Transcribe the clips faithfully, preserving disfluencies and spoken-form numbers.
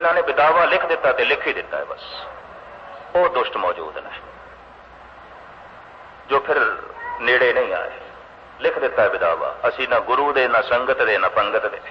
इन्होंने विदावा लिख दिता तो लिख ही दिता है, बस वो दुष्ट मौजूद ने जो फिर नेड़े नहीं आए। लिख दिता है विदावा, असी ना गुरु दे ना संगत दे ना पंगत दे।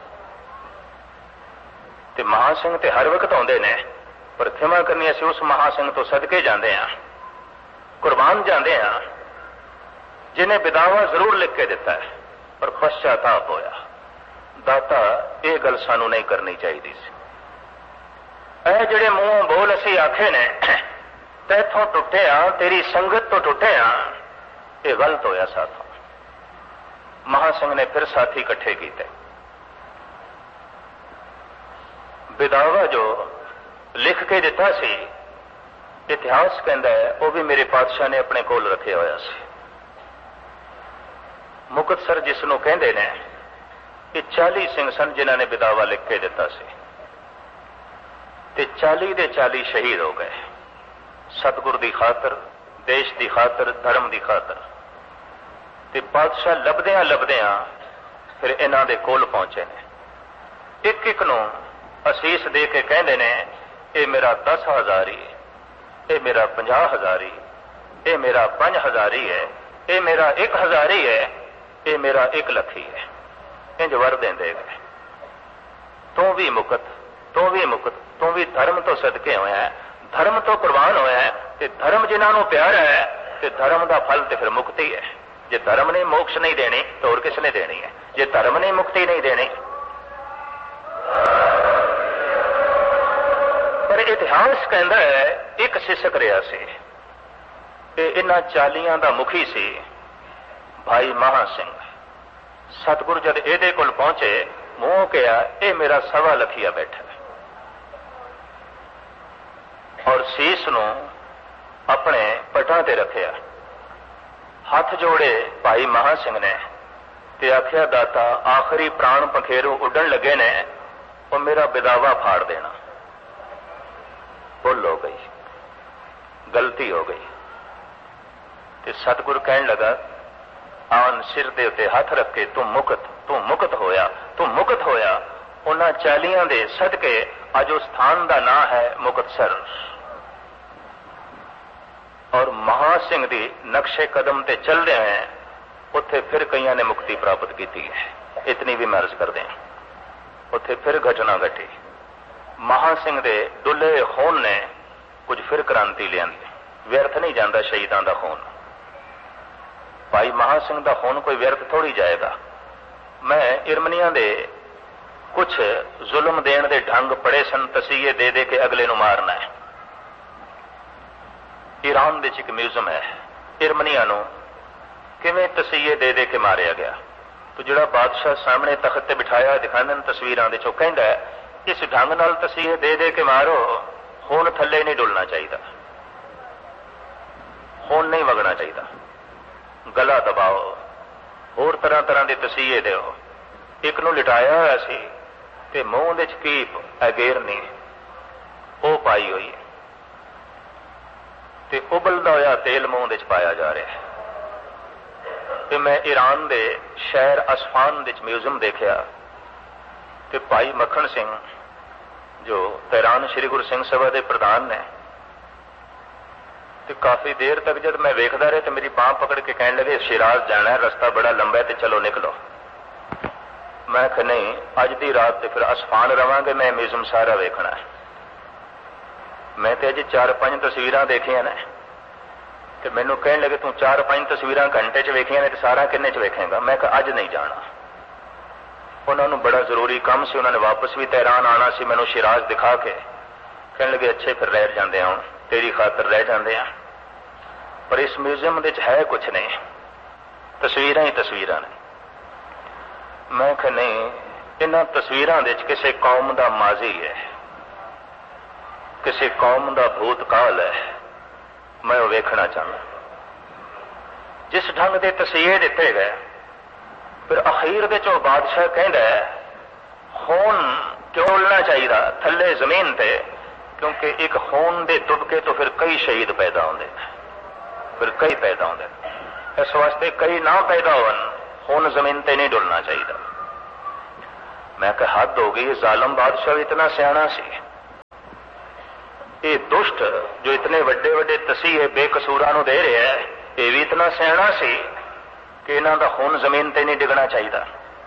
ते महासिंह ते हर वक्त आते ने, पर खिमा करनी असी उस महासिंह तो सदके जाते हैं, कुर्बान जाते हैं जिन्हें विदावा जरूर लिख के दिता है पर पश्चाताप होया। दाता यह गल सानू नहीं करनी चाहिए सी। ऐ जिहड़े मूंहों बोल असी आखे ने तैथों टुटे आ, तेरी संगत तो टुटे आ, यह गलत होया साथों। महासिंह ने फिर साथी इकट्ठे किए। विदावा जो लिख के दिता सी, इतिहास कहता है वह भी मेरे पातशाह ने अपने कोल रखे होया सी। मुक्तसर जिसनों कहते ने, ये चाली सिंह सन जिन्हों ने विदावा लिख के दिता सी, ते चाली दे चाली शहीद हो गए सतगुर की खातर, देश की खातर, धर्म की खातर। ते बादशाह लभदिया लभदिया फिर इन्हां दे कोल पहुंचे ने। एक एक नूं असीस दे के कहते ने, ये मेरा दस हजारी, ये मेरा पंजाह हजारी, ये मेरा पंज हजारी है, ये मेरा एक हजारी है, ये मेरा एक लखी है। इंज वर देंदे गए। तू भी मुकत, तू भी मुकत, तू भी धर्म तो सदके होया है, धर्म तो कुर्बान होया है, ते धर्म जिन्होंने प्यारा है, ते धर्म का फल तो फिर मुक्ति है। जे धर्म ने मोक्ष नहीं देनी तो और किसने देनी है? जे धर्म ने मुक्ति नहीं देनी। पर इतिहास कहता है एक सिसक रहा से, इन्हां चालियां दा मुखी सी भाई महा सिंह। सतगुर जद एदे कोल पहुंचे, मुंह कहा ये मेरा सवा लखिया बैठा है, और शीस नूं अपने पटां ते रखिया। हाथ जोड़े भाई महा सिंह ने ते आख्या, दाता आखिरी प्राण पखेरू उड़न लगे ने, वो मेरा विदावा फाड़ देना। भुल हो गई, गलती हो गई। ते सतगुर कहन लगा, आन सिर दे उत्ते हाथ रख के तू मुकत, तू मुकत होया, तू मुकत होया। उन्हां चालियां दे सदके अज उस स्थान का नाम है मुक्तसर। और महासिंह दी नक्शे कदम ते चल रहे हैं, उत्थे फिर कईयां ने मुक्ति प्राप्त की है। इतनी भी मैं अर्ज कर दें, उत्थे फिर घटना घटी। महासिंह दे डुले खून ने कुछ फिर क्रांति लियांदी। व्यर्थ नहीं जाता शहीदां दा खून। भाई महासिंह दा खून कोई व्यर्थ थोड़ी जाएगा। मैं इरमनिया दे कुछ जुल्म देण दे ढंग पड़े सन, तसीये दे दे के अगले नूं मारना है। ईरान दे एक म्यूजियम है, इरमनिया नूं किवें तसीये दे दे के मारिया गया। तो जिहड़ा बादशाह सामने तख्त ते बिठाया दिखाने तस्वीरां दे चो कहंदा है, इस ढंग नाल तसीये दे दे के मारो, खून थल्ले नहीं डुलना चाहिए, खून नहीं वगना चाहिए, गला दबाओ, होर तरह तरह के तसीये दो। एक नूं लिटाया होया सी ते मूंह दे च कीप अगेरनी वो पाई हुई है, ते उबलदा होया तेल मूंह दे च पाया जा रहा है। ते मैं ईरान दे शहर असफान दे म्यूजियम देखा, ते भाई मक्खन सिंह जो तेहरान श्री गुरु सिंह सभा के प्रधान ने, तो काफी देर तक जब मैं वेखदा रहा तो मेरी बांह पकड़ के कहने लगे, शिराज जाना है, रास्ता बड़ा लंबा है, तो चलो निकलो। मैं कहा नहीं, अज की रात तो फिर असफान रवांगे, मैं म्यूजियम सारा वेखना है। मैं तो अज चार पांच तस्वीरां देखिया ने, तो मैनू कहने लगे तू चार पांच तस्वीरां घंटे च वेखिया ने, तो सारा किन्ने च वेखेगा? मैं कहा अज नहीं जाना। उन्होंने बड़ा जरूरी काम से, उन्होंने वापस भी तेहरान आना सी, मैनू शिराज दिखा के कहने लगे अच्छे फिर रह जाते हैं, तेरी खातर रह जाते हैं, पर इस म्यूजियम दे है कुछ नहीं, तस्वीरां ही तस्वीरां ने। मैं कहा नहीं, इन्हां तस्वीरां दे किसी कौम का माजी है, किसी कौम का भूतकाल है, मैं वो वेखना चाहता। जिस ढंग के तस्वीर दिते गए, फिर अखीर दे चो बादशाह कहता है खून डोलना चाहिए थले जमीन ते, क्योंकि एक खून दे तुबके तो फिर कई शहीद पैदा होंगे, फिर कई पैदा होंगे। इस वास्ते कई ना पैदा होन, खून जमीन ते नहीं डुलना चाहिए। मैं कहा हद हो गई, जालम बादशाह इतना सियाना सी। ये दुष्ट जो इतने वड्डे वड्डे तसीहे बेकसूरां नूं दे रहा है, ये भी इतना सियाणा सी कि इन्हां दा खून जमीन ते नहीं डिगना चाहिए।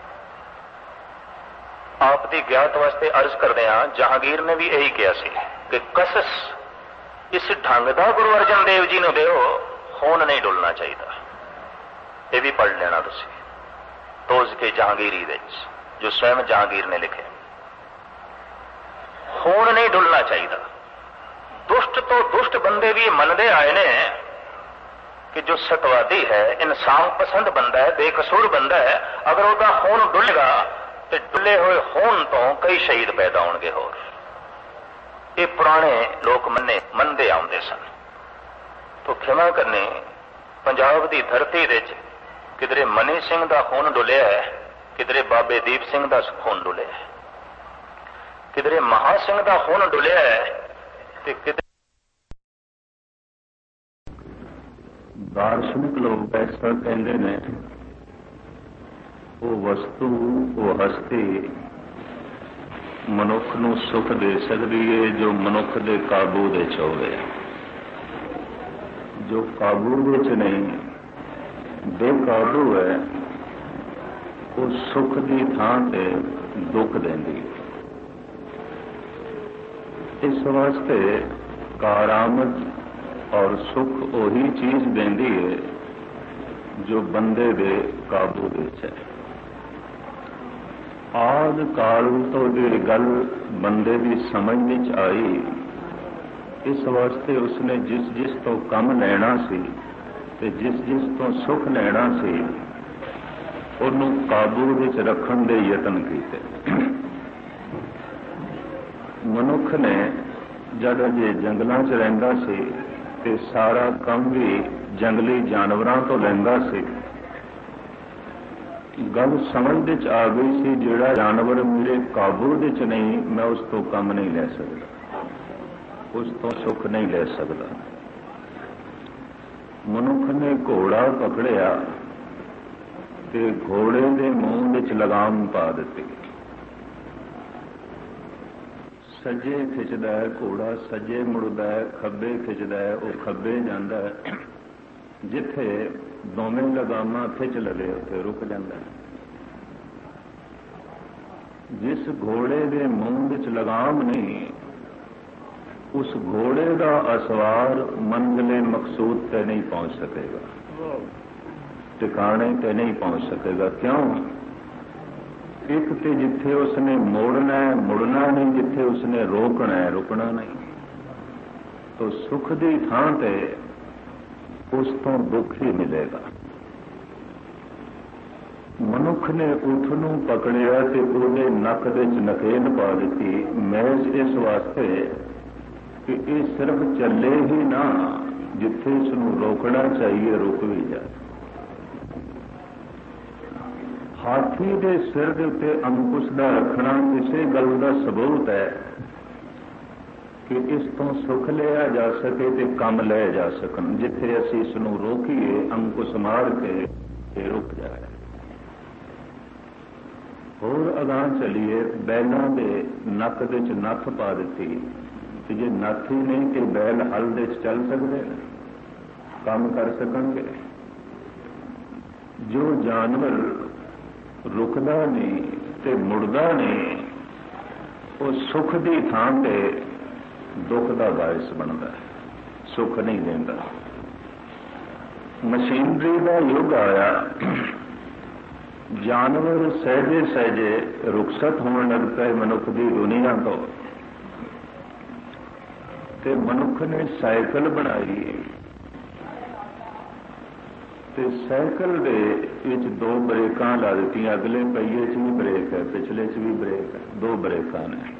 आप दी ज्ञात वास्ते अर्ज करदे हां, जहांगीर ने भी यही कहा सी कि कसस इस ढंग दा गुरु अर्जन देव जी नूं दिओ, खून नहीं डुलना चाहिए। ये भी पढ़ लेना तुसीं, तोज के जहांगीरी विच जो स्वयं जहांगीर ने लिखे, खून नहीं डुलना चाहिए। दुष्ट तो दुष्ट बंदे भी मनते आए ने कि जो सतवादी है, इंसान पसंद बंदा है, बेकसूर बंदा है, अगर वह खून डुलेगा तो डुले हुए खून तो कई शहीद पैदा होंगे। होर ये पुराने लोग मन्ने मनते आते सन। तो क्षमा करनी, पंजाब की धरती विच किधरे मनी सिंह का खून डुलिया है, किधरे बाबे दीप सिंह का खून डुलिया है, किधरे महा सिंह का खून डुलिया है, तो किधरे दार्शनिक लोग ऐसा कहते हैं, वो वस्तु वो हस्ती मनुख नूं सुख दे सकती है जो मनुख के काबू विच होवे। जो काबू विच नहीं, बेकाबू है, वो सुख की थां ते दुख देंदी। इस वास्ते कारामद और सुख वही चीज देंदी है जो बंदे दे काबू विच है। आद काल तो ये गल बंदे की समझ विच आई, इस वास्ते उसने जिस जिस तो कम लेना सी ते जिस जिस तो सुख लेना सी उन्हों काबू विच रखण दे यतन कीते। मनुख ने जद अजे जंगलों च रहिंदा सी ते सारा काम भी जंगली जानवरों तो लैंदा सी। गल समझ विच आ गई सी, जिहड़ा जानवर मेरे काबू विच नहीं, मैं उस तो कम नहीं ले सकता, उस तो सुख नहीं ले सकता। मनुख ने घोड़ा पकड़िया ते घोड़े के मूँह विच लगाम पा दी। सज्जे खिंचदा है घोड़ा, सज्जे मुड़दा है, खब्बे खिंचदा है वो खब्बे जांदा है। जिथे दोवें लगामां खिंच लवे उत्थे रुक जांदा है। जिस घोड़े के मूँह विच लगाम नहीं, उस घोड़े का असवार मंजिले मकसूद ते नहीं पहुंच सकेगा, ठिकाने ते नहीं पहुंच सकेगा। क्यों? एक तो जिथे उसने मोड़ना है मुड़ना नहीं, जिथे उसने रोकना है रुकना नहीं। तो सुख की थां ते उस तो दुख ही मिलेगा। मनुख ने उठ नूं पकड़िया ते उहदे नक दे च नकेल पा दी, महज इस वास्ते कि ये सिर्फ चले ही ना, जिथे इसनूं रोकना चाहिए रुक भी जाए। हाथी के सिर के उत्ते अंकुश का रखना किसी गल का सबूत है कि इस तो सुख लिया जा सके ते कम ले जा सकन। जिथे असीं इसनूं रोकीए अंकुश मार के रुक जाए। होर अगां चलीए, बैलों के नक दे च नथ पा दी, तो जे नथ ही नहीं कि बैल हल दे च चल सकते, काम कर सकणगे। जो जानवर रुकदा नहीं ते मुड़दा नहीं, वो सुख की थां ते दुख का बायस बनता है, सुख नहीं देता। मशीनरी का युग आया, जानवर सहजे सहजे रुखसत होने लग पे मनुख की दुनिया तो, ते मनुख ने साइकिल बनाई ते साइकिल दे विच दो ब्रेकां ला दी। अगले पहिए च भी ब्रेक है, पिछले च भी ब्रेक है, दो ब्रेकां ने।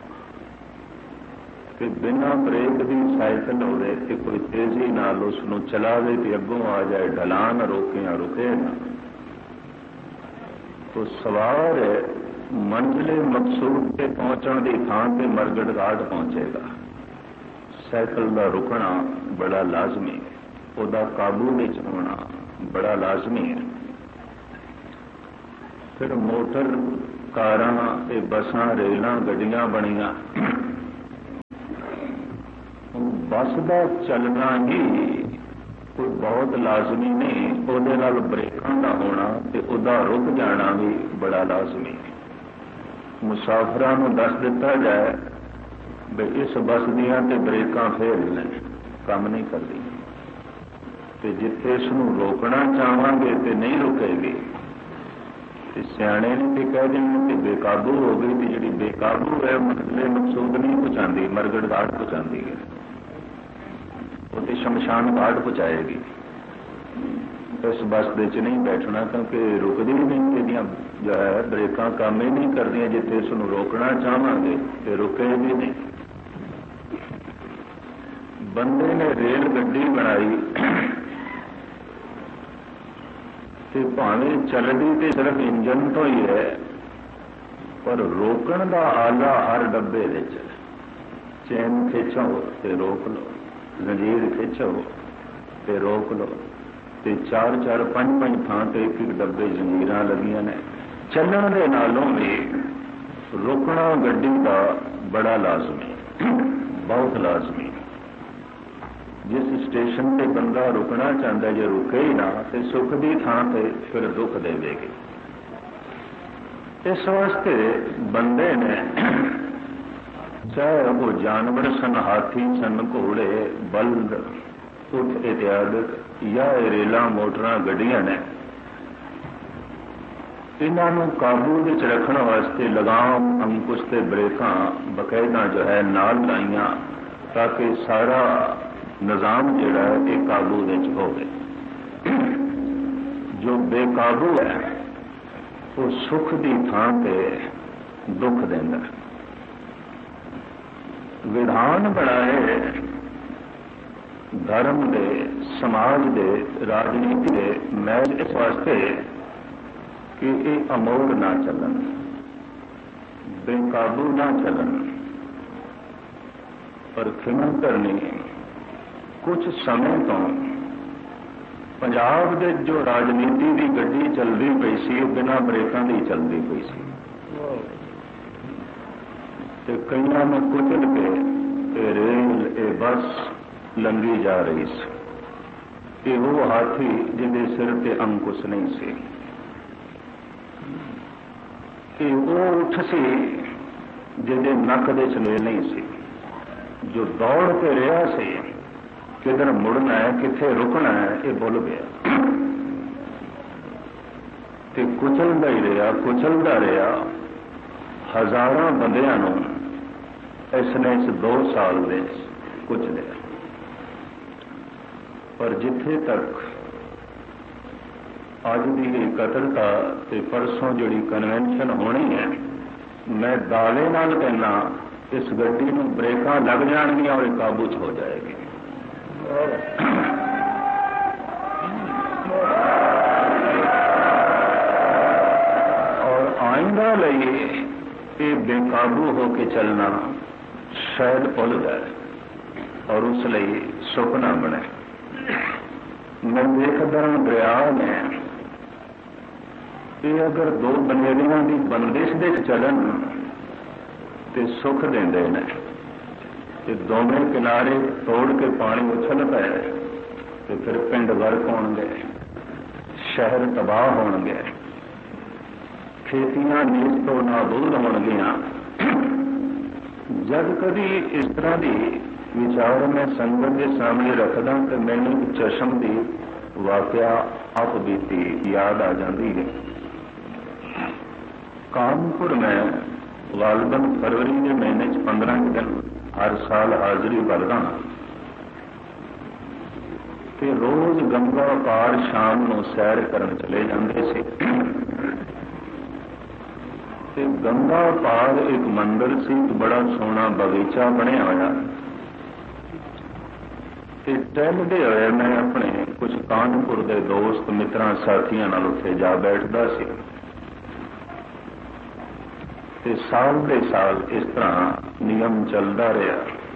कि बिना ब्रेक की साइकिल होवे कि कोई तेजी नाल उसनूं चलावे ते अगों आ जाए, ढलान रोके या रुके ना, तो सवार मंजिले मकसूद के पहुंचने की थां ते मरगट घाट पहुंचेगा। साइकिल का रुकना बड़ा लाजमी है, उसका काबू विच होना बड़ा लाजमी है। फिर मोटर कारां ते बसां रेलां गड्डियां बणियां, बस का चलना ही कोई बहुत लाजमी नहीं, ਉਹਦੇ ਨਾਲ ਬ੍ਰੇਕਾਂ ਦਾ ਹੋਣਾ ਤੇ ਉਹਦਾ ਰੁਕ ਜਾਣਾ भी बड़ा लाजमी है। मुसाफिरां ਨੂੰ दस दिता जाए भी इस बस दियां ते ब्रेकां फेल ने, काम नहीं करती, ते जिथे इसनूं रोकना चाहांगे ते नहीं रुकेगी, ते सियाणे ने ते कह देंगे कि बेकाबू हो गई, तो जिहड़ी बेकाबू है मतलब मकसूद नहीं पहुंचाती, मरगड़ घाट पहुंचाती है, वो तो शमशान घाट पहुंचाएगी। इस बस दे च नहीं बैठना, क्योंकि रुकदी नहीं, इहदियां जो है ब्रेकां काम ही नहीं करदियां, जिथे इसनूं रोकना चाहांगे तो रुकेगी नहीं। बंदे ने रेल गड्डी बनाई ते भावें चलदी ते सिर्फ इंजन तो ही है, पर रोकण दा आला हर डब्बे विच, चैन खिंचो ते रोक लो, जंजीर खिंचो ते रोक लो, ते चार चार पंज पंज थां ते एक एक डब्बे जंजीरां लगियां ने। चलण दे नालों भी रुकना गड्डी का बड़ा लाजमी, बहुत लाजमी। जिस स्टेशन ते बंदा रुकना चाहता है, जे रुके ही ना तो सुख की थां ते फिर दुख देवेगी। इस वास्ते बंदे ने चाहे वो जानवर सन, हाथी सन, घोड़े, बल्द, उठ इत्यादि, या रेल मोटर गड्डियां ने, इन्हों काबू विच रखने वास्ते लगाम, अंकुश ते ब्रेकां बकायदा जो है नाल लाइया, ताकि सारा निजाम जिहड़ा है काबू विच होवे। जो बेकाबू है वो सुख की थां ते दुख देंदा। विधान बनाए धर्म दे, समाज दे, राजनीति दे महज इस वास्ते कि ये अमोड़ ना चलन, बेकाबू ना चलन। पर खिमन करनी कुछ समय तो पंजाब दे जो राजनीति की गड्डी चलती पई सी, बिना ब्रेकां दी चलती पई सी, ते कईयां ने कुचल के ए रेल ए बस लंघी जा रही सी। ये वो हाथी जिहदे सिर ते अंकुश नहीं सी, ये वो उठ सी जिहदे नक दे चलेल नहीं सी, जो दौड़ के रहा सी किधर मुड़ना है, किथे रुकना है, ये भुल गया ते कुचलदा ही रहा, कुचलदा रहा। हजारों बंदियां नूं इसने इस दो साल में कुचलिया। पर जिथे तक अज की इकत्रता ते परसों जिहड़ी कन्वेंशन होनी है, मैं दावे नाल कहना इस गड्डी नूं ब्रेकां लग जाणगियां और काबू च हो जाएगी। और आइंदा लई ये बेकाबू होके चलना शायद भुल जाए और उस लिए सुपना बने। मैं देखदा दरिया ने ये अगर दो बनेरियां की बंदिश दे चलन ते सुख देंदे ने, ते दोवें किनारे तोड़ के पानी उछल पे ते फिर पिंड गर्क होणगे, शहर तबाह होणगे, खेतियां नीच तो नाबूद होणगियां। जब कभी इस तरह की विचार मैं संगत के सामने रखदा तो मैनू चशम की वाकया आप बीती याद आ जाती है। कानपुर में गालबन फरवरी के महीने पंद्रह दिन हर साल हाजिरी भरदा ते रोज गंगा पार शाम को सैर करन चले जाते थे। ते गंगा पार एक मंदिर सी, बड़ा सोहना बगीचा बनया होया। टहलते हुए मैं अपने कुछ कानपुर के दोस्त मित्रां साथियों नाल उत्थे जा बैठदा सी। ते साल दे साल इस तरह नियम चलता रहा।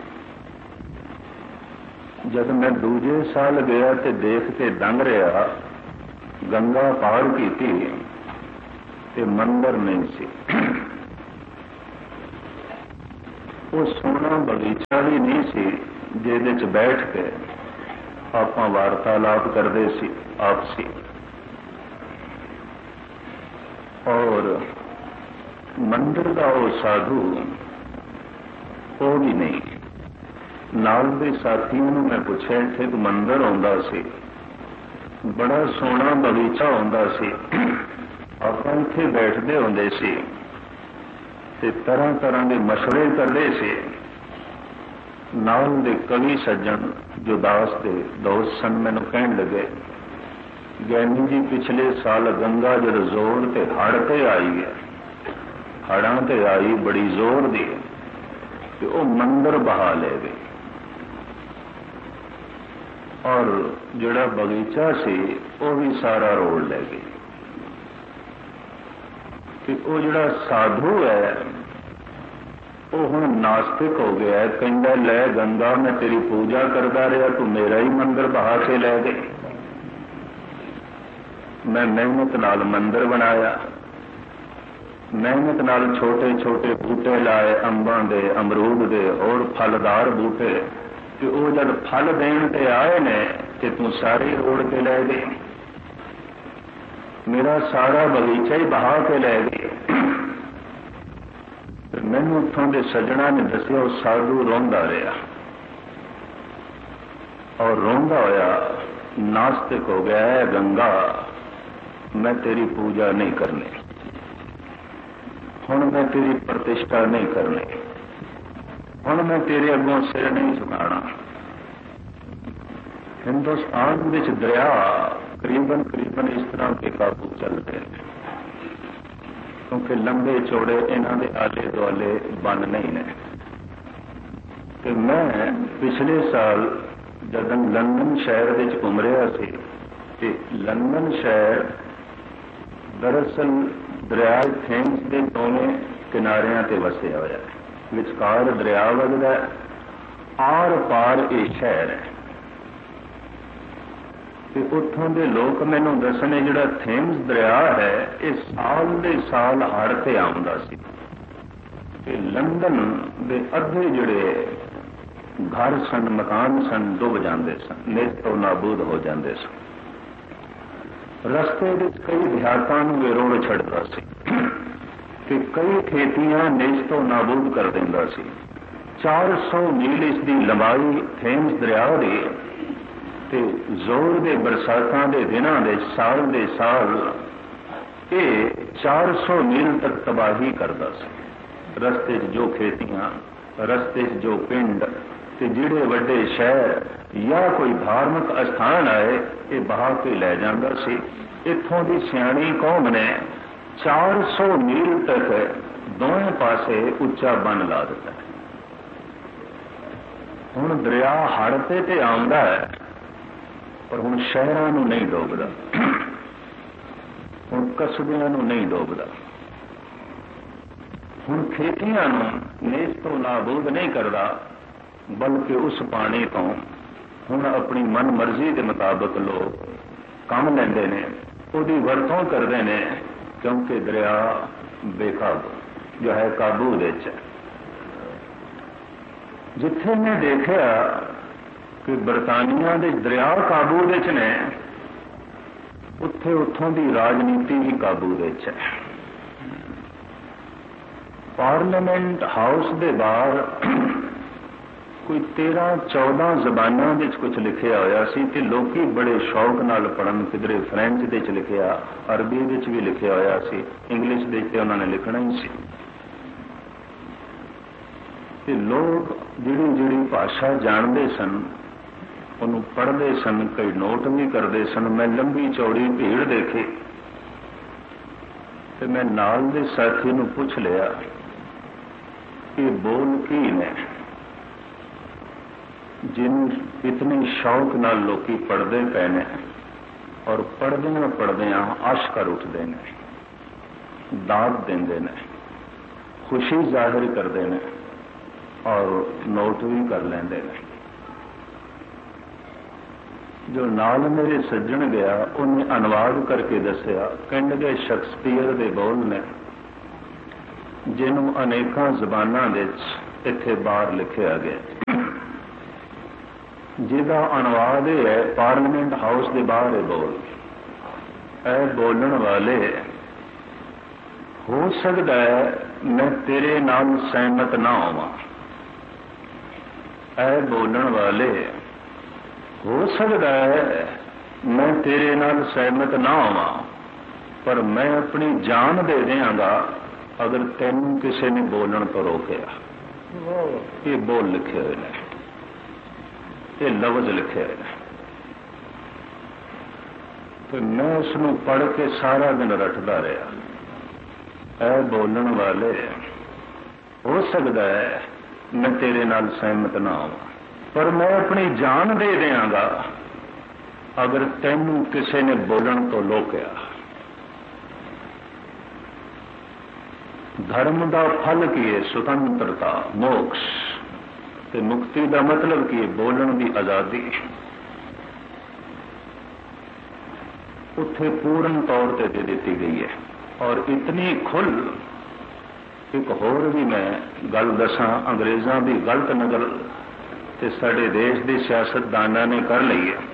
जब मैं दूजे साल गया तो देख के दंग रहा, गंगा पार की ते मंदिर नहीं सी। वो सोना बगीचा भी नहीं सी जिहदे च बैठ के आपां वार्तालाप करते सी आपसी, और मंदिर का वो साधु वो भी नहीं। नाल दे साथियों नूं मैं पुछया, इत्थे एक मंदिर आउंदा सी, बड़ा सोहना बगीचा आउंदा सी, आपां इत्थे बैठदे हुंदे सी ते तरह तरह के मशवरे करते से। नाल दे कवि सज्जन जो दास दे दोस्त सन मैनूं कहण लगे, ज्ञानी जी पिछले साल गंगा जद जोर ते हड़ ते आई है, हड़ां ते आई बड़ी जोर दी ते वो मंदिर बहा ले गए, और जिहड़ा बगीचा सी वो भी सारा रोड़ ले गई। कि वो जिहड़ा साधु है वो हुण नास्तिक हो गया है, कहंदा लै गंगा मैं तेरी पूजा करता रहा, तू मेरा ही मंदिर बहा के लै गई। मैं मेहनत नाल मंदिर बनाया, मेहनत नाल छोटे छोटे बूटे लाए, अंबां दे, अमरूद दे और फलदार बूटे, कि वो जब फल देण ते आए ने ते तू सारे रोड़ के लै गई, मेरा सारा बगीचा ही बहा के लै गई। मैनू उत्थों के सज्जणा ने दसिया वो साधु रोंदा रहा, और रोंदा होया नास्तिक हो गया है, गंगा मैं तेरी पूजा नहीं करनी, हुण मैं तेरी प्रतिष्ठा नहीं करनी, हुण मैं तेरे अगों सिर नहीं झुकाना। हिंदुस्तान विच दरिया करीबन करीबन इस तरह के काबू चलते हैं, क्योंकि लंबे चौड़े इन्हां दे आले दुआले बन नहीं ने। ते मैं पिछले साल जदन लंदन शहर विच घूम रहा सी, ते लंदन शहर दरअसल दरिया थेम्स के दोवें किनारियां ते वसिया होया है, विचकार दरिया वगदा है, आर पार ये शहर है। उत्थों के लोग मैनू दसने जिहड़ा थेम्स दरिया है ये साल दे साल हड़ ते आउंदा सी, ते लंदन दे अद्धे जिहड़े घर सन, मकान सन, डुब जाते सन, नेस्तो नाबूद हो जाते सन। रस्ते विच कई देहातां नूं रोड़ छड्डदा सी ते कई खेतियां नेस्तो नाबूद कर दिंदा सी। चार सौ मील इसकी लंबाई थेम्स दरिया दी, ते जोर दे बरसातां दे दिनां दे साल दे साल ये चार सौ मील तक तबाही करदा सी। रस्ते जो खेतियां, रस्ते जो पिंड ते जिहड़े वड्डे शहर या कोई धार्मिक स्थान आए ये बहा के लै जांदा सी। इत्थों की सियाणी कौम ने चार सौ मील तक दोवें पासे उच्चा बन ला दिता है। हुण दरिया हड़ ते ते आउंदा है, पर हुण शहरां नूं नहीं डोबदा, हुण कस्बियां नूं नहीं डोबदा, हुण खेतियां नूं नेस्तो नाबूद नहीं करदा, बल्कि उस पानी तो हुण अपनी मन मर्जी के मुताबिक लोग काम लैंदे ने, उहदी वरतों करदे ने, क्योंकि दरिया बेकाबू जो है काबू दे च। जिथे मैं देखा कि बरतानिया के दरिया काबू दे च ने, उत्थे उत्थों की राजनीति भी काबू दे च है। पार्लीमेंट हाउस के बाहर कोई तेरह चौदह जबानों में कुछ लिखा होया सी ते लोकी बड़े शौक नाल पढ़न, किधरे फ्रेंच दे च लिखिया, अरबी दे च भी लिखा होया सी, इंग्लिश दे ते उन्होंने लिखना ही सी। ते लोग जिहड़ी जिहड़ी भाषा जानते सन उन्होंने पढ़ते सन, कई नोट भी करते सन। मैं लंबी चौड़ी भीड़ देखी ते मैं नाल दे साथी नूं पुछ लिया कि बोल की ने जिन इतनी शौक नाल लोकी पढ़ते पे ने, और पढ़दियां पढ़दियां आशकर उठते हैं, दाद देंदे ने, खुशी जाहिर करते हैं और नोट भी कर लेंदे ने। जो नाल मेरे सज्जन गया उन्हें अनुवाद करके दसिया, कहने गए शेक्सपीयर के बोल ने जिन्हों अनेकों जबानां दे इत्थे बाहर लिखिया गया, जिहदा अनुवाद यह है पार्लीमेंट हाउस के बाहर है बोल, ऐ बोलण वाले हो सकता है मैं तेरे नाल सहमत ना होवां, ऐ बोलण वाले हो सकता है मैं तेरे नाल सहमत ना होवां, पर मैं अपनी जान दे देंगा अगर तेन किसी ने बोलण तो रोकया। ये बोल लिखे हुए हैं, ये लफ्ज लिखे हुए हैं। तो मैं उसनों पढ़ के सारा दिन रटदा रहा। ऐ बोलण वाले हो सकता है मैं तेरे नाल सहमत ना होवां, पर मैं अपनी जान दे देंगा अगर तेनू किसी ने बोलण तो रोकया। धर्म का फल की है स्वतंत्रता, मोक्ष, ते मुक्ति का मतलब की है बोलण की आजादी। उत्थे पूर्ण तौर पर दे दी गई है। और इतनी खुल, एक होर भी मैं गल दसा, अंग्रेज़ों की गलत नकल ते साडे देश के सियासतदानों ने कर ली है।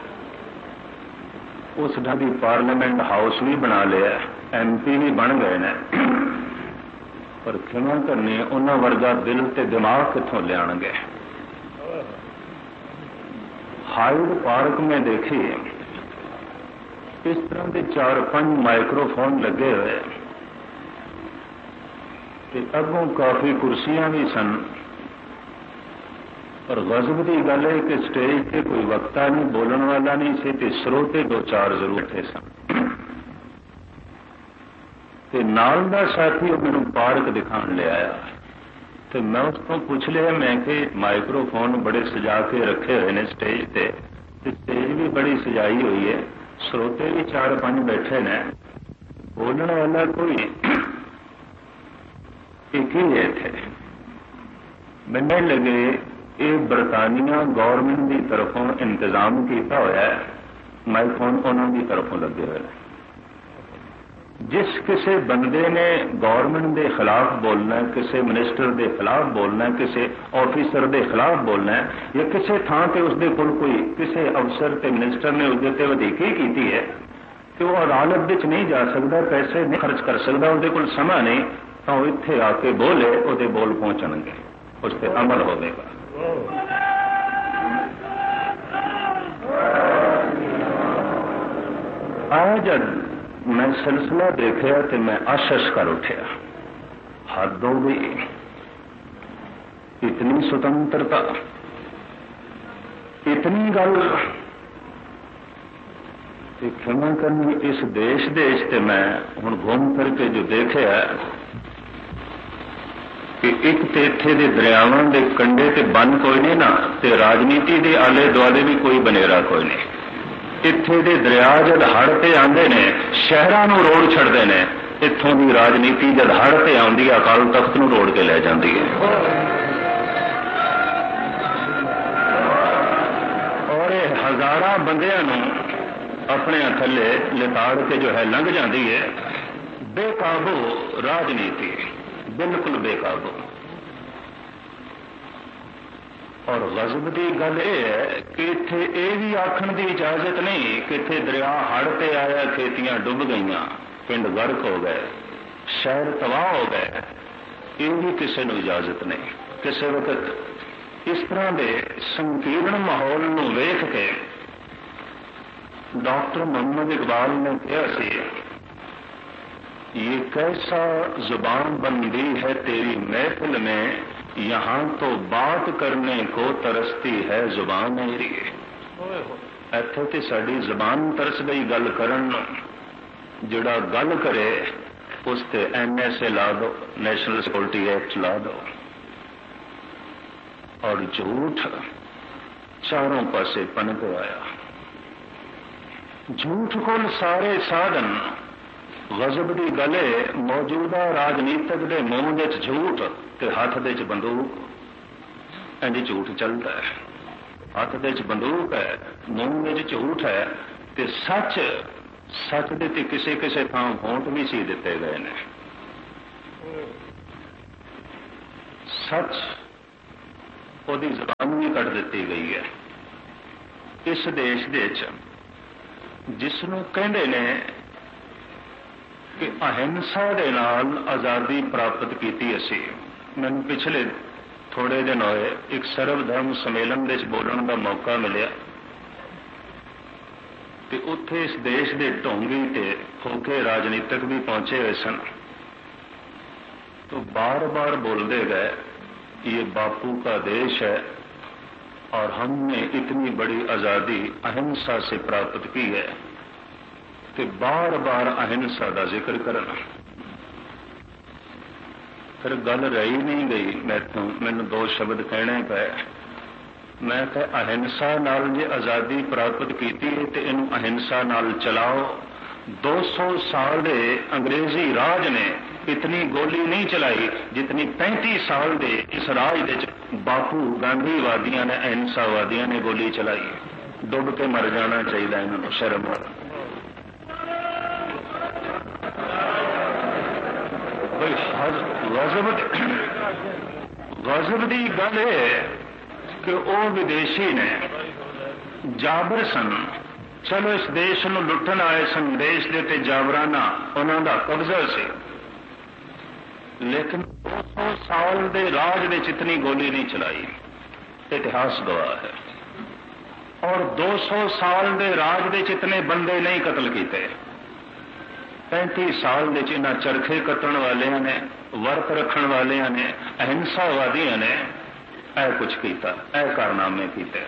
उस ढाबी पार्लीमेंट हाउस भी बना लिया, एम पी भी बन गए ने, पर खिमा करनी उन्होंने वर्गा दिल ते दिमाग कितों लियाणगे। हाइड पार्क में देखी इस तरह के चार पांच माइक्रोफोन लगे हुए, अगों काफी कुर्सियां भी सन, और गजब की गल है कि स्टेज पे कोई वक्ता नहीं, बोलने वाला नहीं से, ते स्रोते दो चार जरूर थे सन। ते नाल दा साथी वो मैनू पार्क दिखाने ले आया, तो मैं उसको पूछ लिया, मैं कि माइक्रोफोन बड़े सजा के रखे हुए ने स्टेज पे, स्टेज भी बड़ी सजाई हुई है, स्रोते भी चार पांच बैठे ने, बोलने वाला कोई एक ही है थे। मैंने लगे ये बरतानिया गौरमेंट की तरफों इंतजाम किया होया है, माइक्रोफोन उन्होंने की तरफों लगे हुए हैं। जिस किसी बंदे ने गौरमेंट के खिलाफ बोलना है, किसी मिनिस्टर के खिलाफ बोलना है, किसी ऑफिसर के खिलाफ बोलना है, या किसी थां पर उसके कोल कोई किसी अफसर ते मिनिस्टर ने उसके वधीकी की है कि वह अदालत विच नहीं जा सकता, पैसे नहीं खर्च कर सकता, उसके कोल समा नहीं, तो वह इत्थे आके बोले, उसके बोल पहुंचणगे, उस पर अमल होगा। आज मैं सिलसिला देखा तो मैं आशश कर उठा, हद हो गई, इतनी स्वतंत्रता, इतनी गल। क्षमा करनी इस देश देश से मैं हुण घूम फिर के जो देखा कि एक तो इत्थे दे दरियावां दे कंढे ते बन कोई नहीं ना, ते राजनीति दे आले दुआले भी कोई बनेरा कोई नहीं। इत्थे दे दरिया जद हड़ ते आंदे ने शहरां नूं रोड़ छड़दे ने, इत्थों दी राजनीति जद हड़ ते आउंदी है अकाल तख्त नूं रोड़ के लै जांदी है। और ये हजारां बंदियां नूं अपने थल्ले लिताड़ के जो है लंघ जाती है। बेकाबू राजनीति, बिल्कुल बेकाबू। और गजब की गल यह है कि इत्थे यह भी आखण की इजाजत नहीं कि इत्थे दरिया हड़ ते आया, खेतियां डुब गईयां, पिंड गर्क हो गए, शहर तबाह हो गए, ये भी किसी को इजाजत नहीं। किसी वक्त इस तरह के संकीर्ण माहौल को वेख के डॉक्टर मोहम्मद इकबाल ने कहा सी, ये कैसा जुबान बंदी है तेरी महफिल में, यहां तो बात करने को तरसती है जुबान मेरी। इत्थे ते साडी जुबान तरस गई गल करन, जिहड़ा गल करे उस ते एन एस ए ला दो, नेशनल सिक्योरिटी एक्ट ला दो। और झूठ चारों पासे पनप आया, झूठ को सारे साधन। गजब की गल है, मौजूदा राजनीतिक के मुंह में झूठ ते हाथ दे बंदूक, इंज झूठ चलता है। हाथ दे बंदूक है, मुंह में झूठ है, ते सच सच दे ते किसी किसी थां वोट भी सी दिते गए ने। सच ਉਹਦੀ ਜ਼ਬਾਨ ਵੀ ਕੱਢ ਦਿੱਤੀ ਗਈ ਹੈ। ਇਸ ਦੇਸ਼ ਦੇ ਵਿੱਚ ਜਿਸ ਨੂੰ ਕਹਿੰਦੇ ਨੇ ਕਿ ਅਹਿੰਸਾ ਦੇ ਨਾਲ ਆਜ਼ਾਦੀ ਪ੍ਰਾਪਤ ਕੀਤੀ ਅਸੀਂ। ਮੈਨੂੰ ਪਿਛਲੇ ਥੋੜੇ ਦਿਨ ਹੋਏ ਇੱਕ ਸਰਵ ਧਰਮ ਸੰਮੇਲਨ ਦੇ ਵਿੱਚ ਬੋਲਣ ਦਾ ਮੌਕਾ ਮਿਲਿਆ ਤੇ ਉੱਥੇ ਇਸ ਦੇਸ਼ ਦੇ ਢੋਂਗੀ ਤੇ ਫੋਕੇ ਰਾਜਨੀਤਿਕ ਵੀ ਪਹੁੰਚੇ ਹੋਏ ਸਨ। तो बार बार बोलते गए ये बापू का देश है और हमने इतनी बड़ी आज़ादी अहिंसा से प्राप्त की है। तो बार बार अहिंसा का जिक्र करना, फिर गल रही नहीं गई। मैं तो मैंने दो शब्द कहने पे मैं कहा अहिंसा नाल जे आज़ादी प्राप्त की है तो इनू अहिंसा नाल चलाओ। दो सौ साल दे अंग्रेजी राज ने इतनी गोली नहीं चलाई जितनी पैंती साल दे इस राज दे बापू गांधीवादियों ने अहिंसावादियों ने गोली चलाई। डुब के मर जाना चाहिए इन्होंने, शर्म। गजब की गल है कि वह विदेशी ने जाबर सन, चलो इस देश में लुटन आए सन, देश के ते जाबराना उन्हों का कब्जा से, लेकिन दो सौ साल के राज में इतनी गोली नहीं चलाई। इतिहास गवाह है। और दो सौ साल के राज में इतने बंदे नहीं कतल किए। पैंती साल में इन्होंने चरखे कट्टण वालिया ने, वर्त रखण वालिया ने, अहिंसावादियों ने ऐ कुछ किया, ऐ कारनामे किए।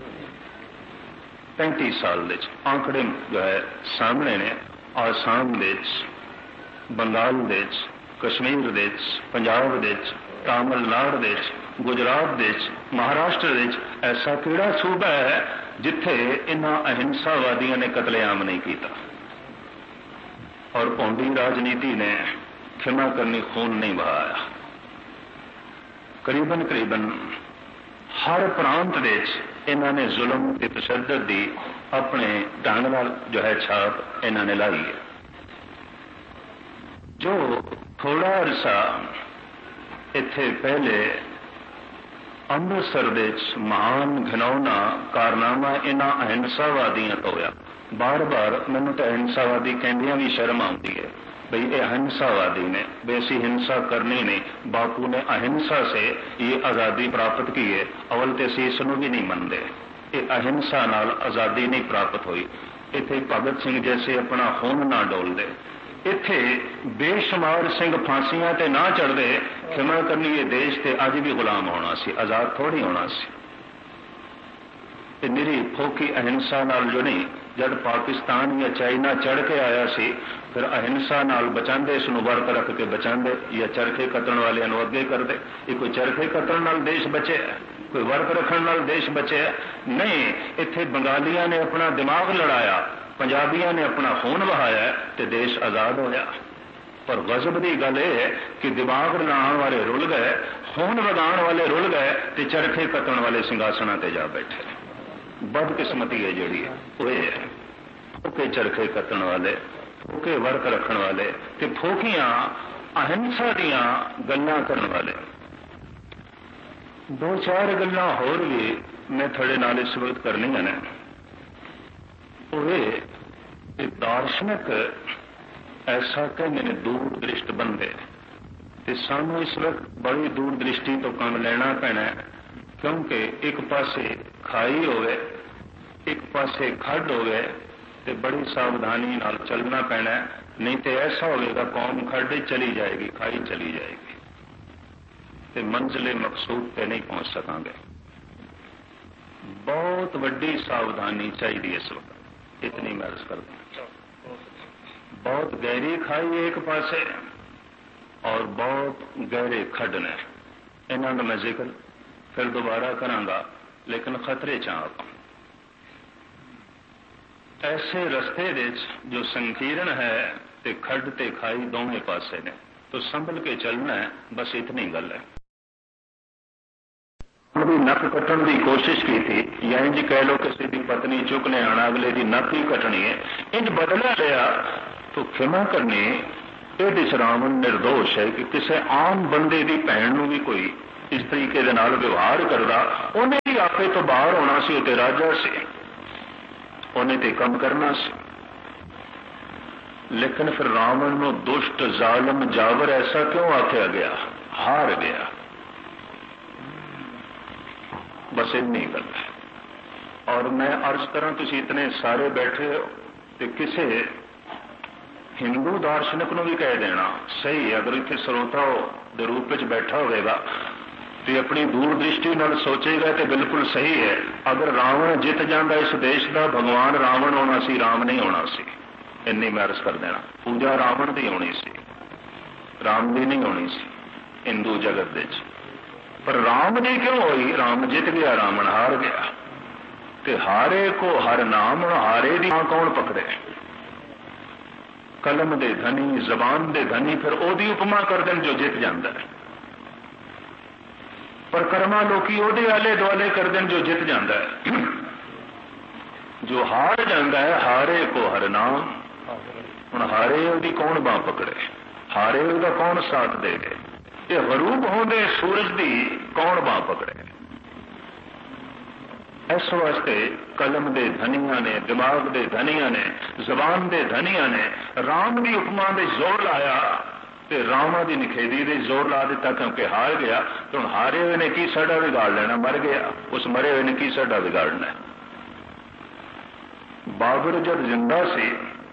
पैंती साल आंकड़े जो है सामने ने। आसाम देश, बंगाल देश, कश्मीर देश, पंजाब देश, तमिलनाडु देश, गुजरात देश, महाराष्ट्र देश ऐसा किहड़ा सूबा है जिथे इन्हां अहिंसावादियों ने कतलेआम नहीं किया। और पौंडी राजनीति ने क्षमा करनी खून नहीं बहाया। करीबन करीबन हर प्रांत देश इन्होंने जुल्म ते तशद्दुद दी अपने ढंग नाल जो है छाप इन्होंने लाई है। जो थोड़ा अरसा इत्थे पहले अमृतसर दे महान घिनौना कारनामा इन्हां अहिंसावादियों तो होया। बार बार मैनूं तो अहिंसावादी कहंदियां भी शर्म आउंदी है बई ये अहिंसावादी ने, बेसी हिंसा करनी नहीं। बापू ने अहिंसा से ये आज़ादी प्राप्त की है। अवल तो असीं इसनूं भी नहीं मनते। ये अहिंसा नाल आज़ादी नहीं प्राप्त हुई। इत्थे भगत सिंह जैसे अपना खून ना डोलदे, इत्थे बेशुमार सिंह फांसियां ते ना चढ़दे। क्षमा करनी ये देश ते अज भी गुलाम होना सी, आज़ाद थोड़ी होना सी। निरी फोकी अहिंसा नाल जो नहीं, जब पाकिस्तान या चाइना चढ़ के आया सी फिर अहिंसा नाल बचाते, इसनूं वर्त रख के बचाते या चरखे कतण वालियां नूं अगे करदे। ये कोई चरखे कतण नाल देश बचे, कोई वर्त रखण नाल देश बचे नहीं। इत्थे बंगालियां ने अपना दिमाग लड़ाया, पंजाबियों ने अपना खून बहाया तो देश आज़ाद होया। पर गजब की गल यह है कि दिमाग लड़ाने वाले रुल गए, खून वगाण वाले रुल गए तो चरखे कतण वाले सिंघासनां ते जा बैठे। बदकिस्मती है जी वो है। फोके चरखे कतण वाले, फोके वर्क रखण वाले ते फोकियां अहिंसा दियां गल्लां करन वाले। दो चार गल्लां होर भी मैं थोड़े नाल इस वक्त करनियां ने। वो दार्शनिक ऐसा कहते हैं दूर दृष्ट बंदे, ते सानू इस वक्त बड़ी दूर दृष्टि तो काम लेना पैना है। क्योंकि एक पासे खाई होवे, एक पासे खड्ड होवे ते बड़ी सावधानी नाल चलना पैना है। नहीं तो ऐसा होगा कौम खड्ड चली जाएगी, खाई चली जाएगी ते मंजिले मकसूद पे नहीं पहुंच सकांगे। बहुत वड्डी सावधानी चाहिए इस वक्त, इतनी मैं अर्ज कर दूं। बहुत गहरी खाई एक पासे और बहुत गहरे खड्ड ने। इन्हों का मैं जिक्र फिर दोबारा करांगा, लेकिन खतरे च आप ऐसे रस्ते जो संकीर्ण है ते खड्ड ते खाई दोवें पासे ने, तो संभल के चलना है। बस इतनी गल है। भी नक कट्टण की कोशिश की थी, या इंज कह लो किसी की पत्नी चुकने आना, अगले की नक ही कटनी है, इंज बदला लिया तो क्षमा करनी। ये विश्राम निर्दोष है कि किसी आम बंदे की भैन भी कोई इस तरीके दे नाल व्यवहार करदा, उन्हें भी आपे तो बाहर होना सी, उते राजा से उन्हें ते काम करना सी। लेकिन फिर रावण को दुष्ट जालम जावर ऐसा क्यों आख्या गया? हार गया। बस इन्नी गल है। और मैं अर्ज करा, तुसी इतने सारे बैठे हो तो किसी हिंदू दार्शनिक को भी कह देना सही है, अगर इतने श्रोता दे रूप में बैठा होगा तो अपनी दूरदृष्टि नाल सोचेगा तो बिल्कुल सही है। अगर रावण जित जाता इस देश का, भगवान रावण होना सी, राम नहीं होना सी। इन्नी मैं अर्ज कर देना। पूजा रावण की होनी सी, राम की नहीं होनी सी हिंदू जगत दे। पर राम जी क्यों हुई? राम जित गया, रावण हार गया। ते हारे को हर नाम, हारे दी कौन पकड़े? कलम दे धनी, जबान दे धनी, फिर ओदी उपमा कर देन जो जित जाता है। पर कर्मा लोकी ओदे आले दुआले कर देन जो जित जाता है। जो हार जाता है, हारे को हर नाम। हुण हारे ओदी कौन बांह पकड़े? हारे ओदा कौन साथ दे? ये गरूब होंदे सूरज दी कौन बांह पकड़े? इस वास्ते कलम दे धनिया ने, दिमाग दे धनिया ने, जबान दे धनिया ने राम की उपमा दे जोर लाया ते रामा की निखेधी दे जोर ला दिता, क्योंकि हार गया। तो हुण हारे हुए ने की साडा बिगाड़ लेना? मर गया। उस मरे हुए ने की साडा बिगाड़ना? बाबर जब जिंदा सी